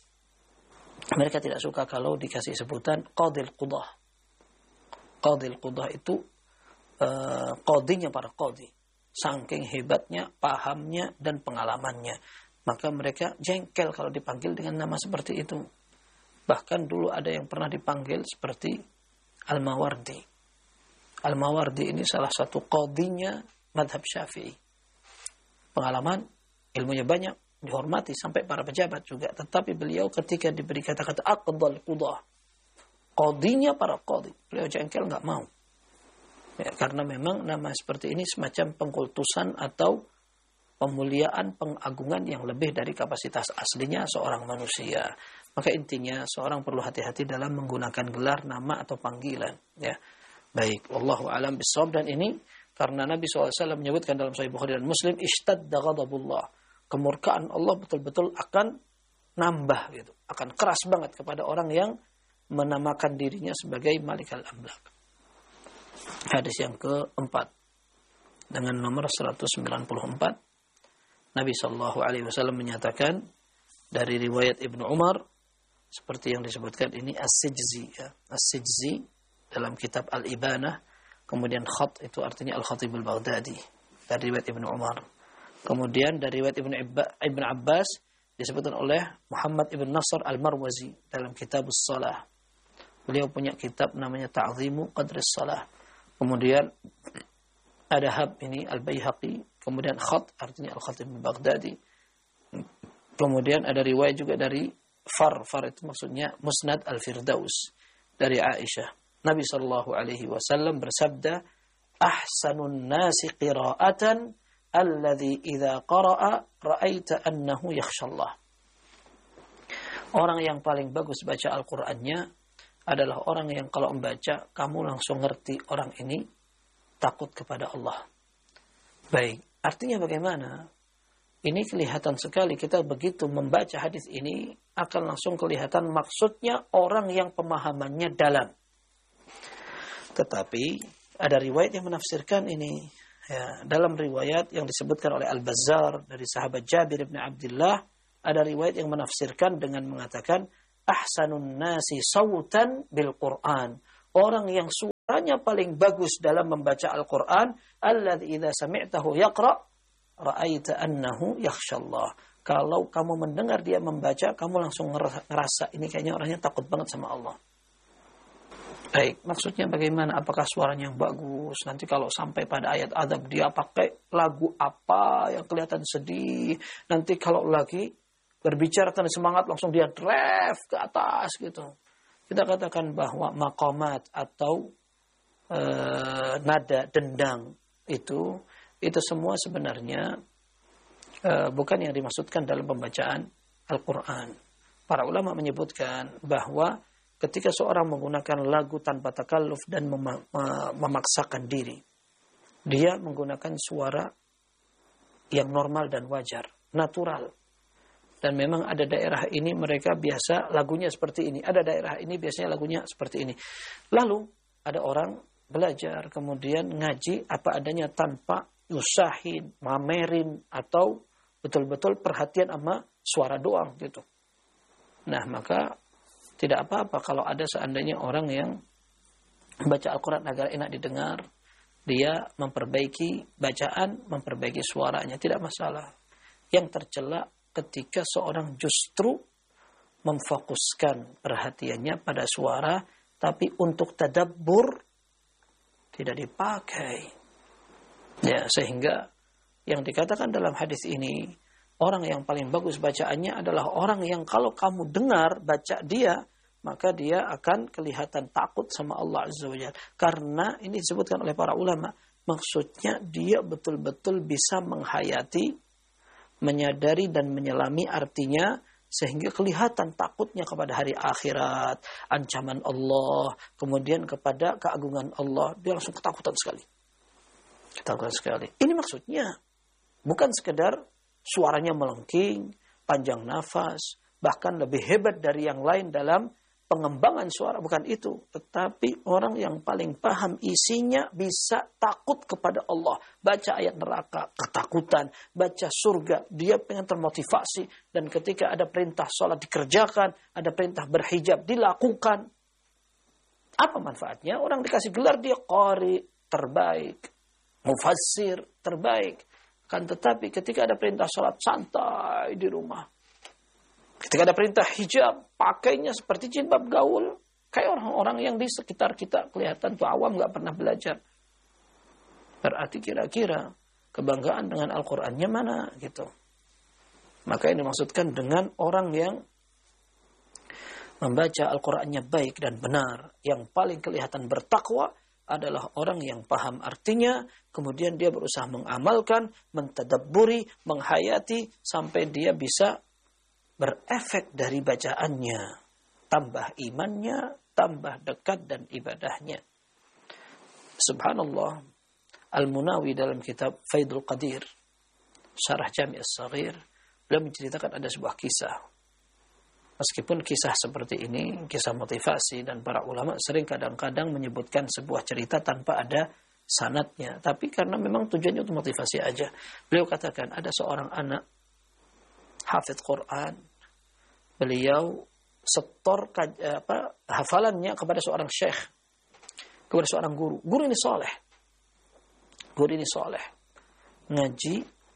mereka tidak suka kalau dikasih sebutan qadil qudah. Qadil qudah itu uh, qadinya para qadi. Saking hebatnya, pahamnya, dan pengalamannya. Maka mereka jengkel kalau dipanggil dengan nama seperti itu. Bahkan dulu ada yang pernah dipanggil seperti Al-Mawardi. Al-Mawardi ini salah satu qadinya madhab Syafi'i. Pengalaman, ilmunya banyak, dihormati sampai para pejabat juga. Tetapi beliau ketika diberi kata-kata aqdal qudah, qadinya para qadi, beliau jengkel, nggak mau. Ya, karena memang nama seperti ini semacam pengkultusan atau pemuliaan, pengagungan yang lebih dari kapasitas aslinya seorang manusia. Maka intinya seorang perlu hati-hati dalam menggunakan gelar, nama atau panggilan. Ya, baik. Wallahu a'lam bishawab. Dan ini karena Nabi shallallahu alaihi wasallam menyebutkan dalam Sahih Bukhari dan Muslim, ishtadda ghadabullah, kemurkaan Allah betul-betul akan nambah gitu, akan keras banget kepada orang yang menamakan dirinya sebagai Malikul Amlak. Hadis yang keempat dengan nomor seratus sembilan puluh empat, Nabi sallallahu alaihi wasallam menyatakan dari riwayat Ibnu Umar seperti yang disebutkan ini As-Sijzi, ya. As-Sijzi dalam kitab Al-Ibanah, kemudian Khat itu artinya Al-Khatib Al-Baghdadi dari riwayat Ibnu Umar. Kemudian dari riwayat Ibnu Ibn Abbas disebutkan oleh Muhammad ibn Nasr Al-Marwazi dalam kitab As-Salah. Beliau punya kitab namanya Ta'zimu Qadris Salah. Kemudian ada Hab ini Al-Baihaqi, kemudian Khat artinya Al-Khatib Al-Baghdadi. Kemudian ada riwayat juga dari Far, Far itu maksudnya Musnad Al-Firdaus dari Aisyah. Nabi sallallahu alaihi wasallam bersabda, "Ahsanun nasi qira'atan alladhi idza qara'a ra'aita annahu yakhshallah." Orang yang paling bagus baca Al-Qur'annya adalah orang yang kalau membaca kamu langsung ngerti orang ini takut kepada Allah. Baik, artinya bagaimana? Ini kelihatan sekali kita begitu membaca hadis ini akan langsung kelihatan maksudnya orang yang pemahamannya dalam. Tetapi ada riwayat yang menafsirkan ini. Ya, dalam riwayat yang disebutkan oleh Al-Bazzar dari sahabat Jabir bin Abdullah, ada riwayat yang menafsirkan dengan mengatakan ahsanun nasi sautan bil Quran. Orang yang tandanya paling bagus dalam membaca Al-Quran, alladzi idza sami'tahu yaqra' ra'aita annahu yakhshallah. Kalau kamu mendengar dia membaca, kamu langsung ngerasa ini kayaknya orangnya takut banget sama Allah. Baik, maksudnya bagaimana? Apakah suaranya yang bagus? Nanti kalau sampai pada ayat azab dia pakai lagu apa yang kelihatan sedih. Nanti kalau lagi berbicara tentang semangat langsung dia drive ke atas gitu. Kita katakan bahwa maqamat atau e, nada dendang itu itu semua sebenarnya e, bukan yang dimaksudkan dalam pembacaan Al-Quran. Para ulama menyebutkan bahwa ketika seorang menggunakan lagu tanpa takalluf dan mem- memaksakan diri, dia menggunakan suara yang normal dan wajar, natural. Dan memang ada daerah ini mereka biasa lagunya seperti ini. Ada daerah ini biasanya lagunya seperti ini. Lalu ada orang belajar kemudian ngaji apa adanya tanpa usahin, mamerin atau betul-betul perhatian sama suara doang gitu. Nah maka tidak apa-apa kalau ada seandainya orang yang membaca Al-Quran agar enak didengar, dia memperbaiki bacaan, memperbaiki suaranya, tidak masalah. Yang tercela ketika seorang justru memfokuskan perhatiannya pada suara, tapi untuk tadabbur tidak dipakai. Ya, sehingga yang dikatakan dalam hadis ini, orang yang paling bagus bacaannya adalah orang yang kalau kamu dengar baca dia, maka dia akan kelihatan takut sama Allah Azza wa Jalla. Karena ini disebutkan oleh para ulama, maksudnya dia betul-betul bisa menghayati, menyadari dan menyelami artinya, sehingga kelihatan takutnya kepada hari akhirat, ancaman Allah, kemudian kepada keagungan Allah. Dia langsung ketakutan sekali. Ketakutan sekali. Ini maksudnya bukan sekedar suaranya melengking, panjang nafas, bahkan lebih hebat dari yang lain dalam pengembangan suara, bukan itu. Tetapi orang yang paling paham isinya bisa takut kepada Allah. Baca ayat neraka, ketakutan. Baca surga, dia pengen termotivasi. Dan ketika ada perintah sholat dikerjakan, ada perintah berhijab dilakukan. Apa manfaatnya? Orang dikasih gelar dia qari terbaik, mufassir terbaik. Kan tetapi ketika ada perintah sholat santai di rumah. Ketika ada perintah hijab, pakainya seperti jilbab gaul. Kayak orang-orang yang di sekitar kita kelihatan tuh awam, gak pernah belajar. Berarti kira-kira kebanggaan dengan Al-Qur'annya mana gitu. Maka ini dimaksudkan dengan orang yang membaca Al-Qur'annya baik dan benar. Yang paling kelihatan bertakwa adalah orang yang paham artinya, kemudian dia berusaha mengamalkan, mentadabburi, menghayati, sampai dia bisa berefek dari bacaannya, tambah imannya, tambah dekat dan ibadahnya. Subhanallah, Al-Munawi dalam kitab Faidul Qadir, Syarah Jami' As-Saghir, beliau menceritakan ada sebuah kisah. Meskipun kisah seperti ini, kisah motivasi, dan para ulama sering kadang-kadang menyebutkan sebuah cerita tanpa ada sanadnya. Tapi karena memang tujuannya untuk motivasi aja. Beliau katakan ada seorang anak hafidz Quran. Beliau setor apa, hafalannya kepada seorang syekh, kepada seorang guru. Guru ini soleh. Guru ini soleh. Ngaji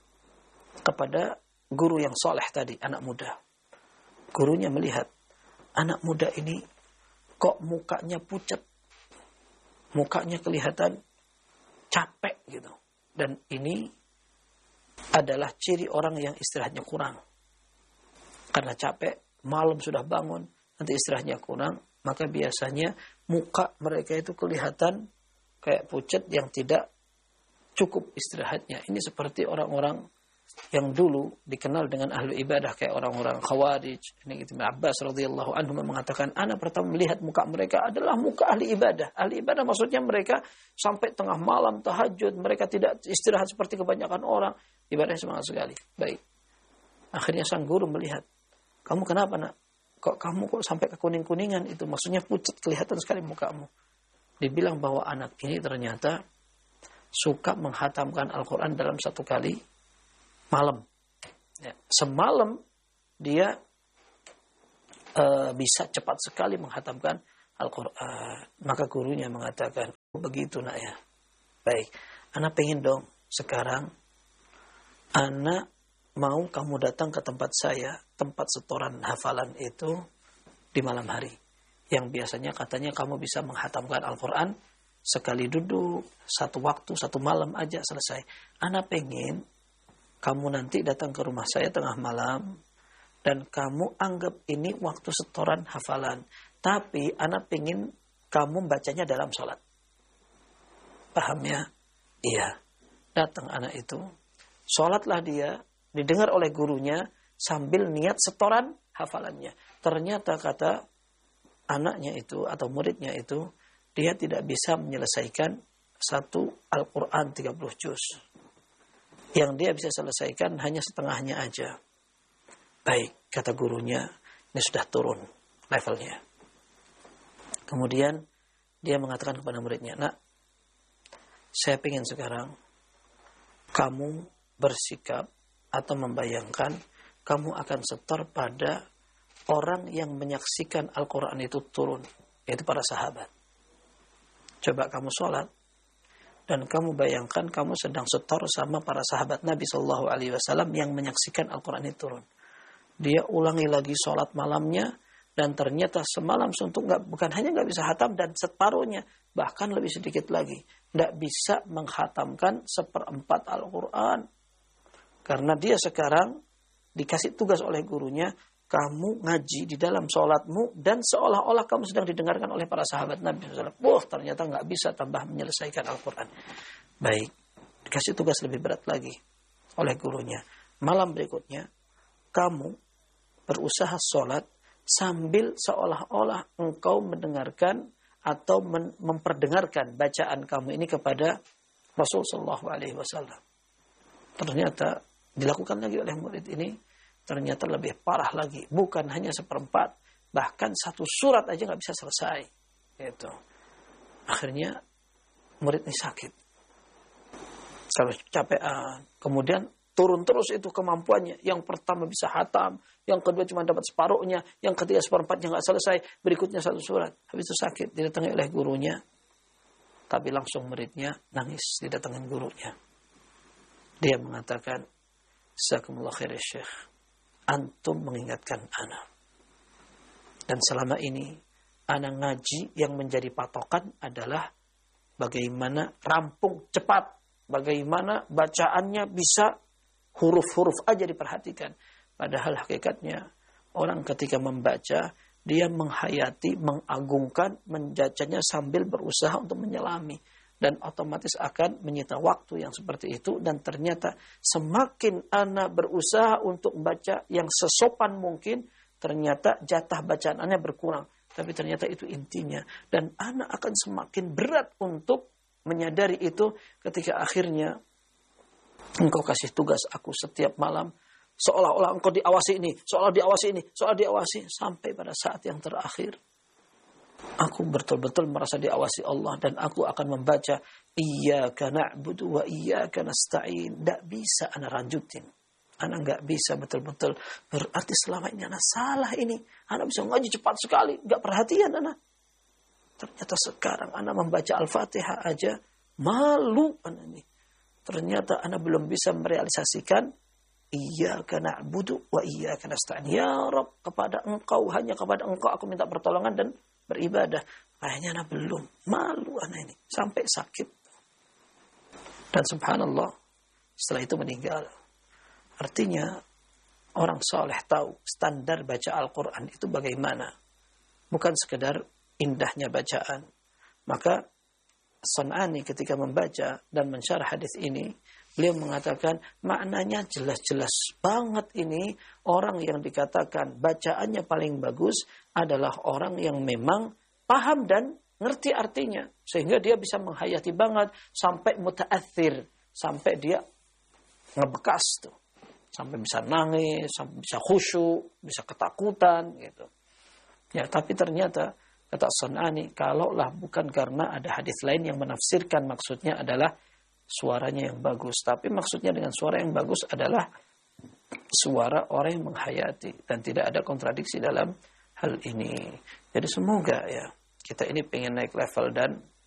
kepada guru yang soleh tadi, anak muda. Gurunya melihat, anak muda ini kok mukanya pucat. Mukanya kelihatan capek gitu. Dan ini adalah ciri orang yang istirahatnya kurang. Karena capek, malam sudah bangun, nanti istirahatnya kurang, maka biasanya muka mereka itu kelihatan kayak pucat yang tidak cukup istirahatnya. Ini seperti orang-orang yang dulu dikenal dengan ahlu ibadah, kayak orang-orang Khawarij. Ini Ibnu Abbas radhiyallahu anhu mengatakan, anak pertama melihat muka mereka adalah muka ahli ibadah. Ahli ibadah maksudnya mereka sampai tengah malam tahajud, mereka tidak istirahat seperti kebanyakan orang, ibadahnya semangat sekali. Baik. Akhirnya sang guru melihat, kamu kenapa nak? Kok kamu kok sampai ke kuning-kuningan itu? Maksudnya pucat, kelihatan sekali mukamu. Dibilang bahwa anak ini ternyata suka menghatamkan Al-Quran dalam satu kali malam. Ya, semalam dia uh, bisa cepat sekali menghatamkan Al-Quran. Maka gurunya mengatakan, begitu nak ya. Baik, anak pengen dong sekarang anak mau kamu datang ke tempat saya, tempat setoran hafalan itu di malam hari. Yang biasanya katanya kamu bisa menghatamkan Al-Quran sekali duduk, satu waktu, satu malam aja selesai. Anak pengen kamu nanti datang ke rumah saya tengah malam dan kamu anggap ini waktu setoran hafalan. Tapi anak pengen kamu bacanya dalam sholat. Paham ya? Iya. Datang anak itu, sholatlah dia, didengar oleh gurunya sambil niat setoran hafalannya. Ternyata kata anaknya itu atau muridnya itu, dia tidak bisa menyelesaikan satu Al-Quran tiga puluh juz. Yang dia bisa selesaikan hanya setengahnya aja. Baik, kata gurunya, ini sudah turun levelnya. Kemudian dia mengatakan kepada muridnya, nak, saya ingin sekarang kamu bersikap atau membayangkan kamu akan setor pada orang yang menyaksikan Al-Quran itu turun, yaitu para sahabat. Coba kamu sholat dan kamu bayangkan kamu sedang setor sama para sahabat Nabi Shallallahu Alaihi Wasallam yang menyaksikan Al-Quran itu turun. Dia ulangi lagi sholat malamnya dan ternyata semalam suntuk nggak, bukan hanya nggak bisa hatam dan separuhnya, bahkan lebih sedikit lagi, nggak bisa menghatamkan seperempat Al-Quran. Karena dia sekarang dikasih tugas oleh gurunya, kamu ngaji di dalam sholatmu dan seolah-olah kamu sedang didengarkan oleh para sahabat Nabi shallallahu alaihi wasallam. Wah, ternyata nggak bisa tambah menyelesaikan Al-Quran. Baik, dikasih tugas lebih berat lagi oleh gurunya. Malam berikutnya, kamu berusaha sholat sambil seolah-olah engkau mendengarkan atau men- memperdengarkan bacaan kamu ini kepada Rasul Shallallahu Alaihi Wasallam. Ternyata dilakukan lagi oleh murid ini, ternyata lebih parah lagi. Bukan hanya seperempat, bahkan satu surat aja nggak bisa selesai. Gitu. Akhirnya murid ini sakit. Kalau capean, kemudian turun terus itu kemampuannya. Yang pertama bisa hatam, yang kedua cuma dapat separuhnya, yang ketiga seperempatnya nggak selesai, berikutnya satu surat. Habis itu sakit, didatangi oleh gurunya. Tapi langsung muridnya nangis, didatangin gurunya. Dia mengatakan, Jazakumullah khair ya Syekh, antum mengingatkan ana. Dan selama ini, ana ngaji yang menjadi patokan adalah bagaimana rampung cepat, bagaimana bacaannya bisa huruf-huruf aja diperhatikan. Padahal hakikatnya orang ketika membaca, dia menghayati, mengagungkan, membacanya sambil berusaha untuk menyelami. Dan otomatis akan menyita waktu yang seperti itu. Dan ternyata semakin anak berusaha untuk membaca yang sesopan mungkin, ternyata jatah bacaan anak berkurang. Tapi ternyata itu intinya. Dan anak akan semakin berat untuk menyadari itu ketika akhirnya engkau kasih tugas aku setiap malam, seolah-olah engkau diawasi ini, seolah diawasi ini, seolah diawasi, sampai pada saat yang terakhir aku betul-betul merasa diawasi Allah dan aku akan membaca Iyyaka na'budu wa iyyaka nasta'in. Tidak bisa anak lanjutin. Anak nggak bisa betul-betul. Berarti selama ini anak salah ini. Anak bisa ngaji cepat sekali, nggak perhatian anak. Ternyata sekarang anak membaca Al-Fatihah aja malu anak ini. Ternyata anak belum bisa merealisasikan Iyyaka na'budu wa iyyaka nasta'in. Ya Rabb, kepada engkau, hanya kepada engkau aku minta pertolongan dan beribadah. Kayaknya anak belum. Malu anak ini. Sampai sakit. Dan subhanallah, setelah itu meninggal. Artinya, orang soleh tahu standar baca Al-Quran itu bagaimana. Bukan sekedar indahnya bacaan. Maka, San'ani ketika membaca dan mensyarah hadis ini, beliau mengatakan maknanya jelas-jelas banget ini. Orang yang dikatakan bacaannya paling bagus adalah orang yang memang paham dan ngerti artinya. Sehingga dia bisa menghayati banget sampai muta'athir. Sampai dia ngebekas tuh. Sampai bisa nangis, sampai bisa khusyuk, bisa ketakutan gitu. Ya, tapi ternyata kata San'ani, kalaulah bukan karena ada hadis lain yang menafsirkan maksudnya adalah suaranya yang bagus. Tapi maksudnya dengan suara yang bagus adalah suara orang yang menghayati. Dan tidak ada kontradiksi dalam hal ini. Jadi semoga ya kita ini pengen naik level dan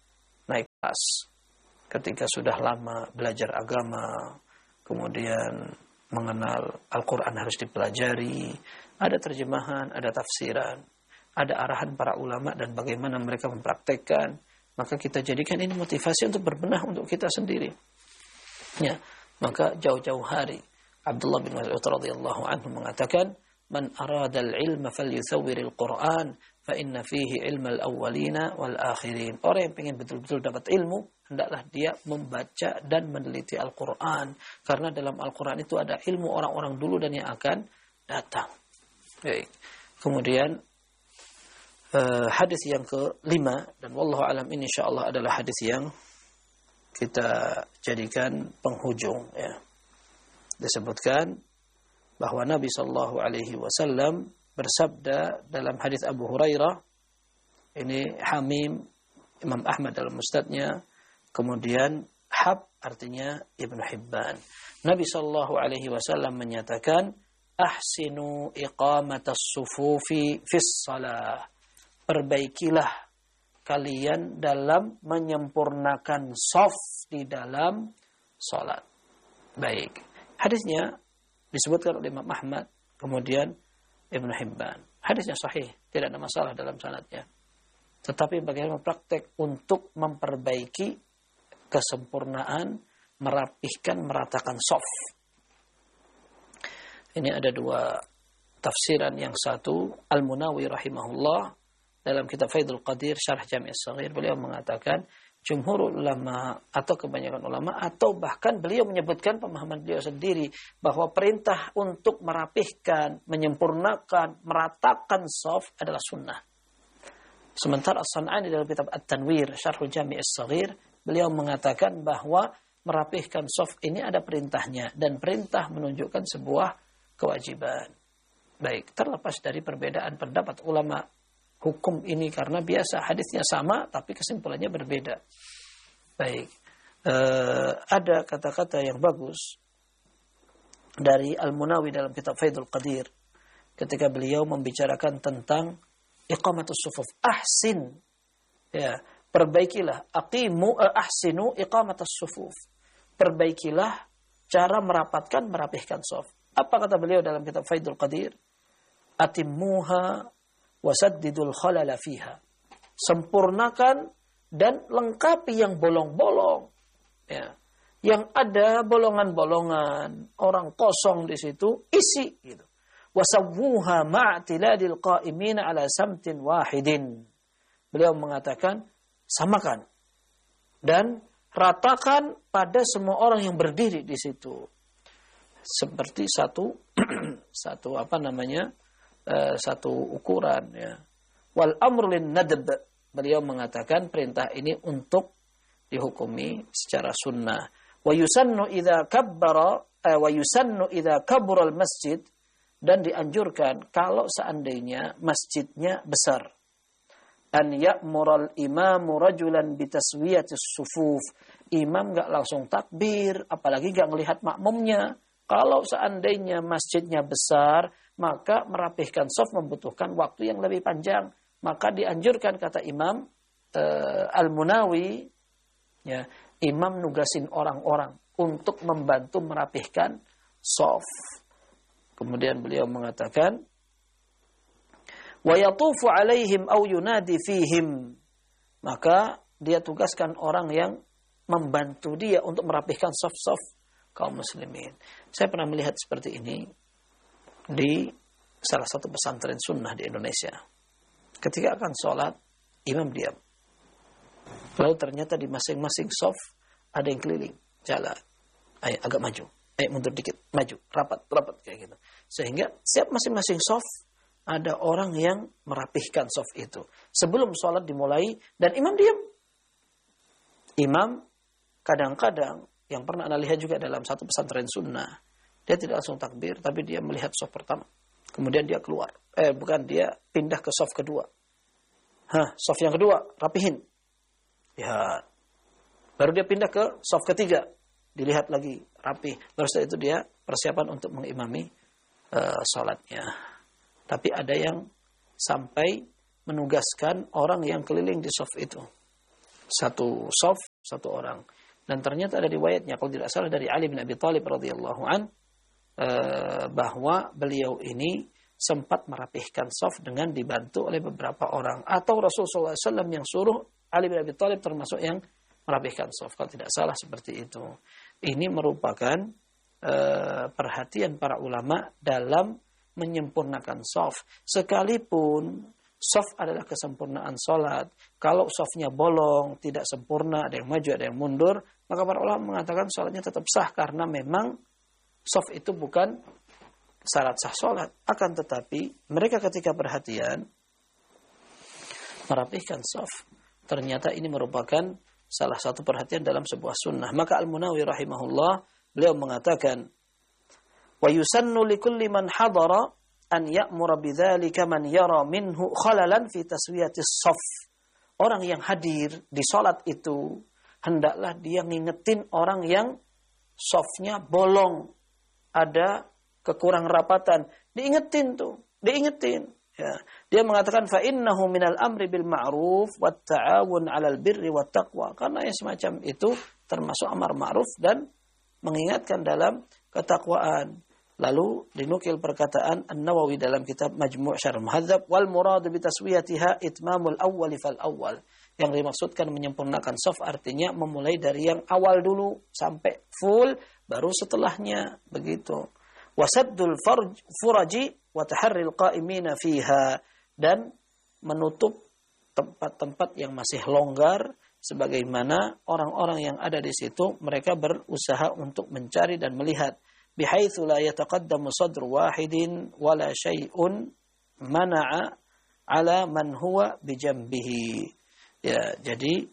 naik kelas. Ketika sudah lama belajar agama, kemudian mengenal Al-Quran harus dipelajari, ada terjemahan, ada tafsiran, ada arahan para ulama dan bagaimana mereka mempraktekkan, maka kita jadikan ini motivasi untuk berbenah untuk kita sendiri. Ya, maka jauh-jauh hari Abdullah bin Mas'ud radhiyallahu anhu mengatakan, "Man arada al-ilma falyuthawwiril Qur'an, fa inna fihi ilmal awwalina wal akhirin." Orang yang ingin betul-betul dapat ilmu, hendaklah dia membaca dan meneliti Al-Quran. Karena dalam Al-Quran itu ada ilmu orang-orang dulu dan yang akan datang. Baik. Kemudian uh, hadis yang kelima, dan wallahu alam ini insyaallah adalah hadis yang kita jadikan penghujung. Ya. Disebutkan bahwa Nabi sallallahu alaihi wasallam bersabda dalam hadis Abu Hurairah, ini Hamim, Imam Ahmad dalam Musnadnya, kemudian Hab artinya Ibnu Hibban. Nabi sallallahu alaihi wasallam menyatakan, ahsinu iqamatas sufufi fis shalah. Perbaikilah kalian dalam menyempurnakan shaf di dalam salat. Baik. Hadisnya disebutkan oleh Imam Ahmad, kemudian Ibnu Hibban. Hadisnya sahih, tidak ada masalah dalam sanadnya. Tetapi bagaimana praktek untuk memperbaiki kesempurnaan, merapihkan, meratakan shaf. Ini ada dua tafsiran. Yang satu, Al-Munawi rahimahullah dalam kitab Faidul Qadir Syarh Jami' As-Saghir, beliau mengatakan jumhur ulama atau kebanyakan ulama atau bahkan beliau menyebutkan pemahaman beliau sendiri bahwa perintah untuk merapihkan, menyempurnakan, meratakan shaf adalah sunnah. Sementara As-San'ani dalam kitab At-Tanwir Syarh Jami' As-Saghir, beliau mengatakan bahwa merapihkan shaf ini ada perintahnya dan perintah menunjukkan sebuah kewajiban. Baik, terlepas dari perbedaan pendapat ulama hukum ini karena biasa hadisnya sama tapi kesimpulannya berbeda. Baik, e, ada kata-kata yang bagus dari Al-Munawi dalam kitab Faidul Qadir ketika beliau membicarakan tentang iqamatus sufuf. Ahsin, ya, perbaikilah, aqimu ahsinu iqamatus sufuf. Perbaikilah cara merapatkan, merapihkan shaf. Apa kata beliau dalam kitab Faidul Qadir? Atimmuha wasaddidul khalala fiha. Sempurnakan dan lengkapi yang bolong-bolong. Ya. Yang ada bolongan-bolongan, orang kosong di situ, isi gitu. Wasawwuha ma'tiladil qa'imina ala samtin wahidin. Beliau mengatakan samakan dan ratakan pada semua orang yang berdiri di situ. Seperti satu satu apa namanya? Uh, satu ukuran, ya. Wal amru lin nadb, beliau mengatakan perintah ini untuk dihukumi secara sunnah. Wa yusannu idza kabbara uh, wa yusannu idza kabura al masjid, dan dianjurkan kalau seandainya masjidnya besar, an ya'mural imamu rajulan bitaswiyatis sufuf. Imam enggak langsung takbir, apalagi enggak melihat makmumnya. Kalau seandainya masjidnya besar, maka merapihkan shaf membutuhkan waktu yang lebih panjang. Maka dianjurkan, kata Imam uh, Al-Munawi, ya, imam nugasin orang-orang untuk membantu merapihkan shaf. Kemudian beliau mengatakan, wa yatufu alaihim aw yunadi fihim. Maka dia tugaskan orang yang membantu dia untuk merapihkan shaf-shaf kaum muslimin. Saya pernah melihat seperti ini di salah satu pesantren sunnah di Indonesia. Ketika akan sholat, imam diam. Lalu ternyata di masing-masing shaf ada yang keliling, jalan. Ayo agak maju, ayo mundur dikit, maju, rapat, rapat kayak gitu. Sehingga setiap masing-masing shaf ada orang yang merapihkan shaf itu. Sebelum sholat dimulai dan imam diam. Imam kadang-kadang yang pernah Anda lihat juga dalam satu pesantren sunnah, dia tidak langsung takbir, tapi dia melihat shaf pertama. Kemudian dia keluar. Eh, bukan, dia pindah ke shaf kedua. Hah, shaf yang kedua, rapihin. Lihat. Baru dia pindah ke shaf ketiga. Dilihat lagi, rapi. Baru setelah itu dia persiapan untuk mengimami uh, salatnya. Tapi ada yang sampai menugaskan orang yang keliling di shaf itu. satu saf, satu orang. Dan ternyata ada riwayatnya, kalau tidak salah dari Ali bin Abi Thalib radhiyallahu an, eh, bahwa beliau ini sempat merapihkan saf dengan dibantu oleh beberapa orang. Atau Rasulullah shallallahu alaihi wasallam yang suruh Ali bin Abi Thalib termasuk yang merapihkan saf. Kalau tidak salah seperti itu. Ini merupakan eh, perhatian para ulama dalam menyempurnakan saf. Sekalipun saf adalah kesempurnaan sholat. Kalau safnya bolong, tidak sempurna, ada yang maju, ada yang mundur, maka para ulama mengatakan sholatnya tetap sah. Karena memang saf itu bukan syarat sah sholat. Akan tetapi mereka ketika perhatian merapihkan saf, ternyata ini merupakan salah satu perhatian dalam sebuah sunnah. Maka Al-Munawi rahimahullah, beliau mengatakan, wa yusannu likulli man hadara an ya'mura bidzalika man yara minhu khalalan fi taswiyatis shaf. Orang yang hadir di salat itu hendaklah dia ngingetin orang yang shafnya bolong, ada kekurang rapatan, diingetin tuh, diingetin. Ya. Dia mengatakan fa innahu minal amri bil ma'ruf wat ta'awun 'alal birri wat taqwa. Karena yang semacam itu termasuk amar ma'ruf dan mengingatkan dalam ketakwaan. Lalu dinukil perkataan An-Nawawi dalam kitab Majmu' Syarh Muhadzab, wal murad bi taswiyatiha itmamul awwal fal awwal. Yang dimaksudkan menyempurnakan shaf artinya memulai dari yang awal dulu sampai full, baru setelahnya, begitu. Wasaddul farj furaji wa taharril qa'imina fiha, dan menutup tempat-tempat yang masih longgar sebagaimana orang-orang yang ada di situ mereka berusaha untuk mencari dan melihat. Bihaitsu la yataqaddamu sadru wahidin wala syai'un mana'a ala man huwa bijambihi. Ya, jadi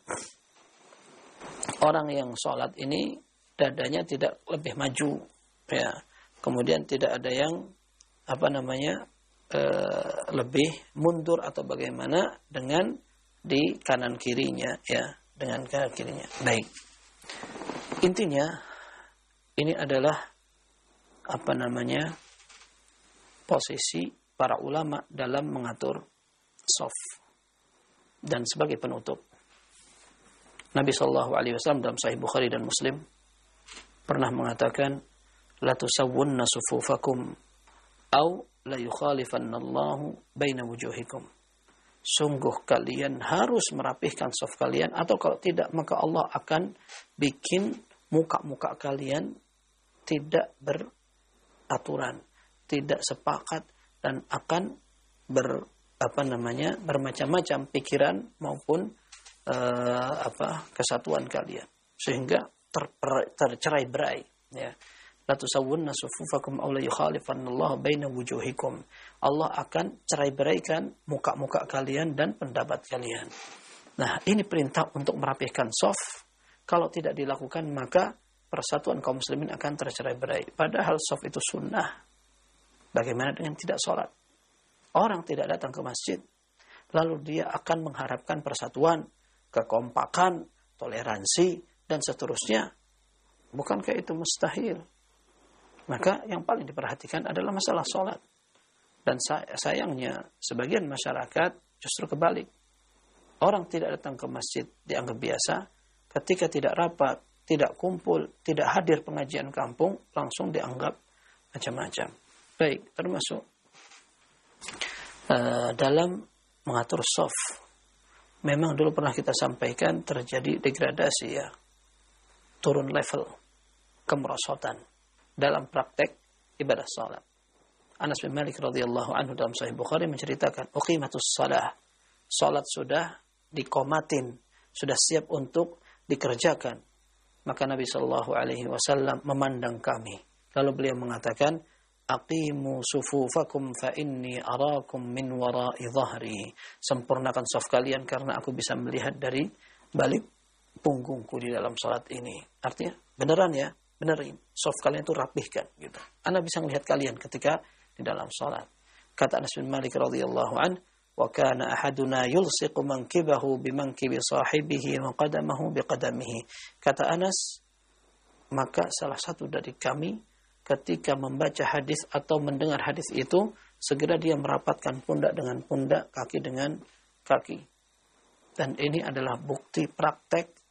orang yang sholat ini dadanya tidak lebih maju, ya. Kemudian tidak ada yang apa namanya e, lebih mundur atau bagaimana dengan di kanan kirinya, ya, dengan kanan kirinya. Baik. Intinya ini adalah apa namanya posisi para ulama dalam mengatur shaf. Dan sebagai penutup, Nabi Shallallahu Alaihi Wasallam dalam Sahih Bukhari dan Muslim pernah mengatakan, la tusawwunna sufufakum au la yukhalifannallahu baina wujuhikum. Sungguh kalian harus merapihkan shaf kalian, atau kalau tidak maka Allah akan bikin muka-muka kalian tidak beraturan, tidak sepakat, dan akan ber apa namanya bermacam-macam pikiran maupun uh, apa kesatuan kalian, sehingga ter, tercerai-berai, ya. La tusawwunna sufufakum aw la yukhalifannallahu baina wujuhikum. Allah akan cerai-beraikan muka-muka kalian dan pendapat kalian. Nah, ini perintah untuk merapihkan shaf. Kalau tidak dilakukan maka persatuan kaum muslimin akan tercerai-berai. Padahal shaf itu sunnah. Bagaimana dengan tidak sholat? Orang tidak datang ke masjid, lalu dia akan mengharapkan persatuan, kekompakan, toleransi, dan seterusnya. Bukankah itu mustahil? Maka yang paling diperhatikan adalah masalah sholat. Dan sayangnya sebagian masyarakat justru kebalik. Orang tidak datang ke masjid dianggap biasa, ketika tidak rapat, tidak kumpul, tidak hadir pengajian kampung, langsung dianggap macam-macam. Baik, termasuk uh, dalam mengatur shaf. Memang dulu pernah kita sampaikan terjadi degradasi, ya, turun level, kemerosotan dalam praktek ibadah salat. Anas bin Malik radhiyallahu anhu dalam Sahih Bukhari menceritakan, uqimatus shalah, salat sudah dikomatin, sudah siap untuk dikerjakan. Maka Nabi sallallahu alaihi wasallam memandang kami, lalu beliau mengatakan, aqimu sufufakum fa inni arakum min wara'i dhahri. Sempurnakan shaf kalian karena aku bisa melihat dari balik punggungku di dalam salat ini. Artinya beneran, ya, benerin shaf kalian itu rapihkan gitu. Anda bisa melihat kalian ketika di dalam salat. Kata Anas bin Malik radhiyallahu an, wa kana ahaduna yulsiqu mankibahu bimankibi sahibihi wa qadamahu biqadamihi. Kata Anas, maka salah satu dari kami ketika membaca hadis atau mendengar hadis itu, segera dia merapatkan pundak dengan pundak, kaki dengan kaki. Dan ini adalah bukti praktek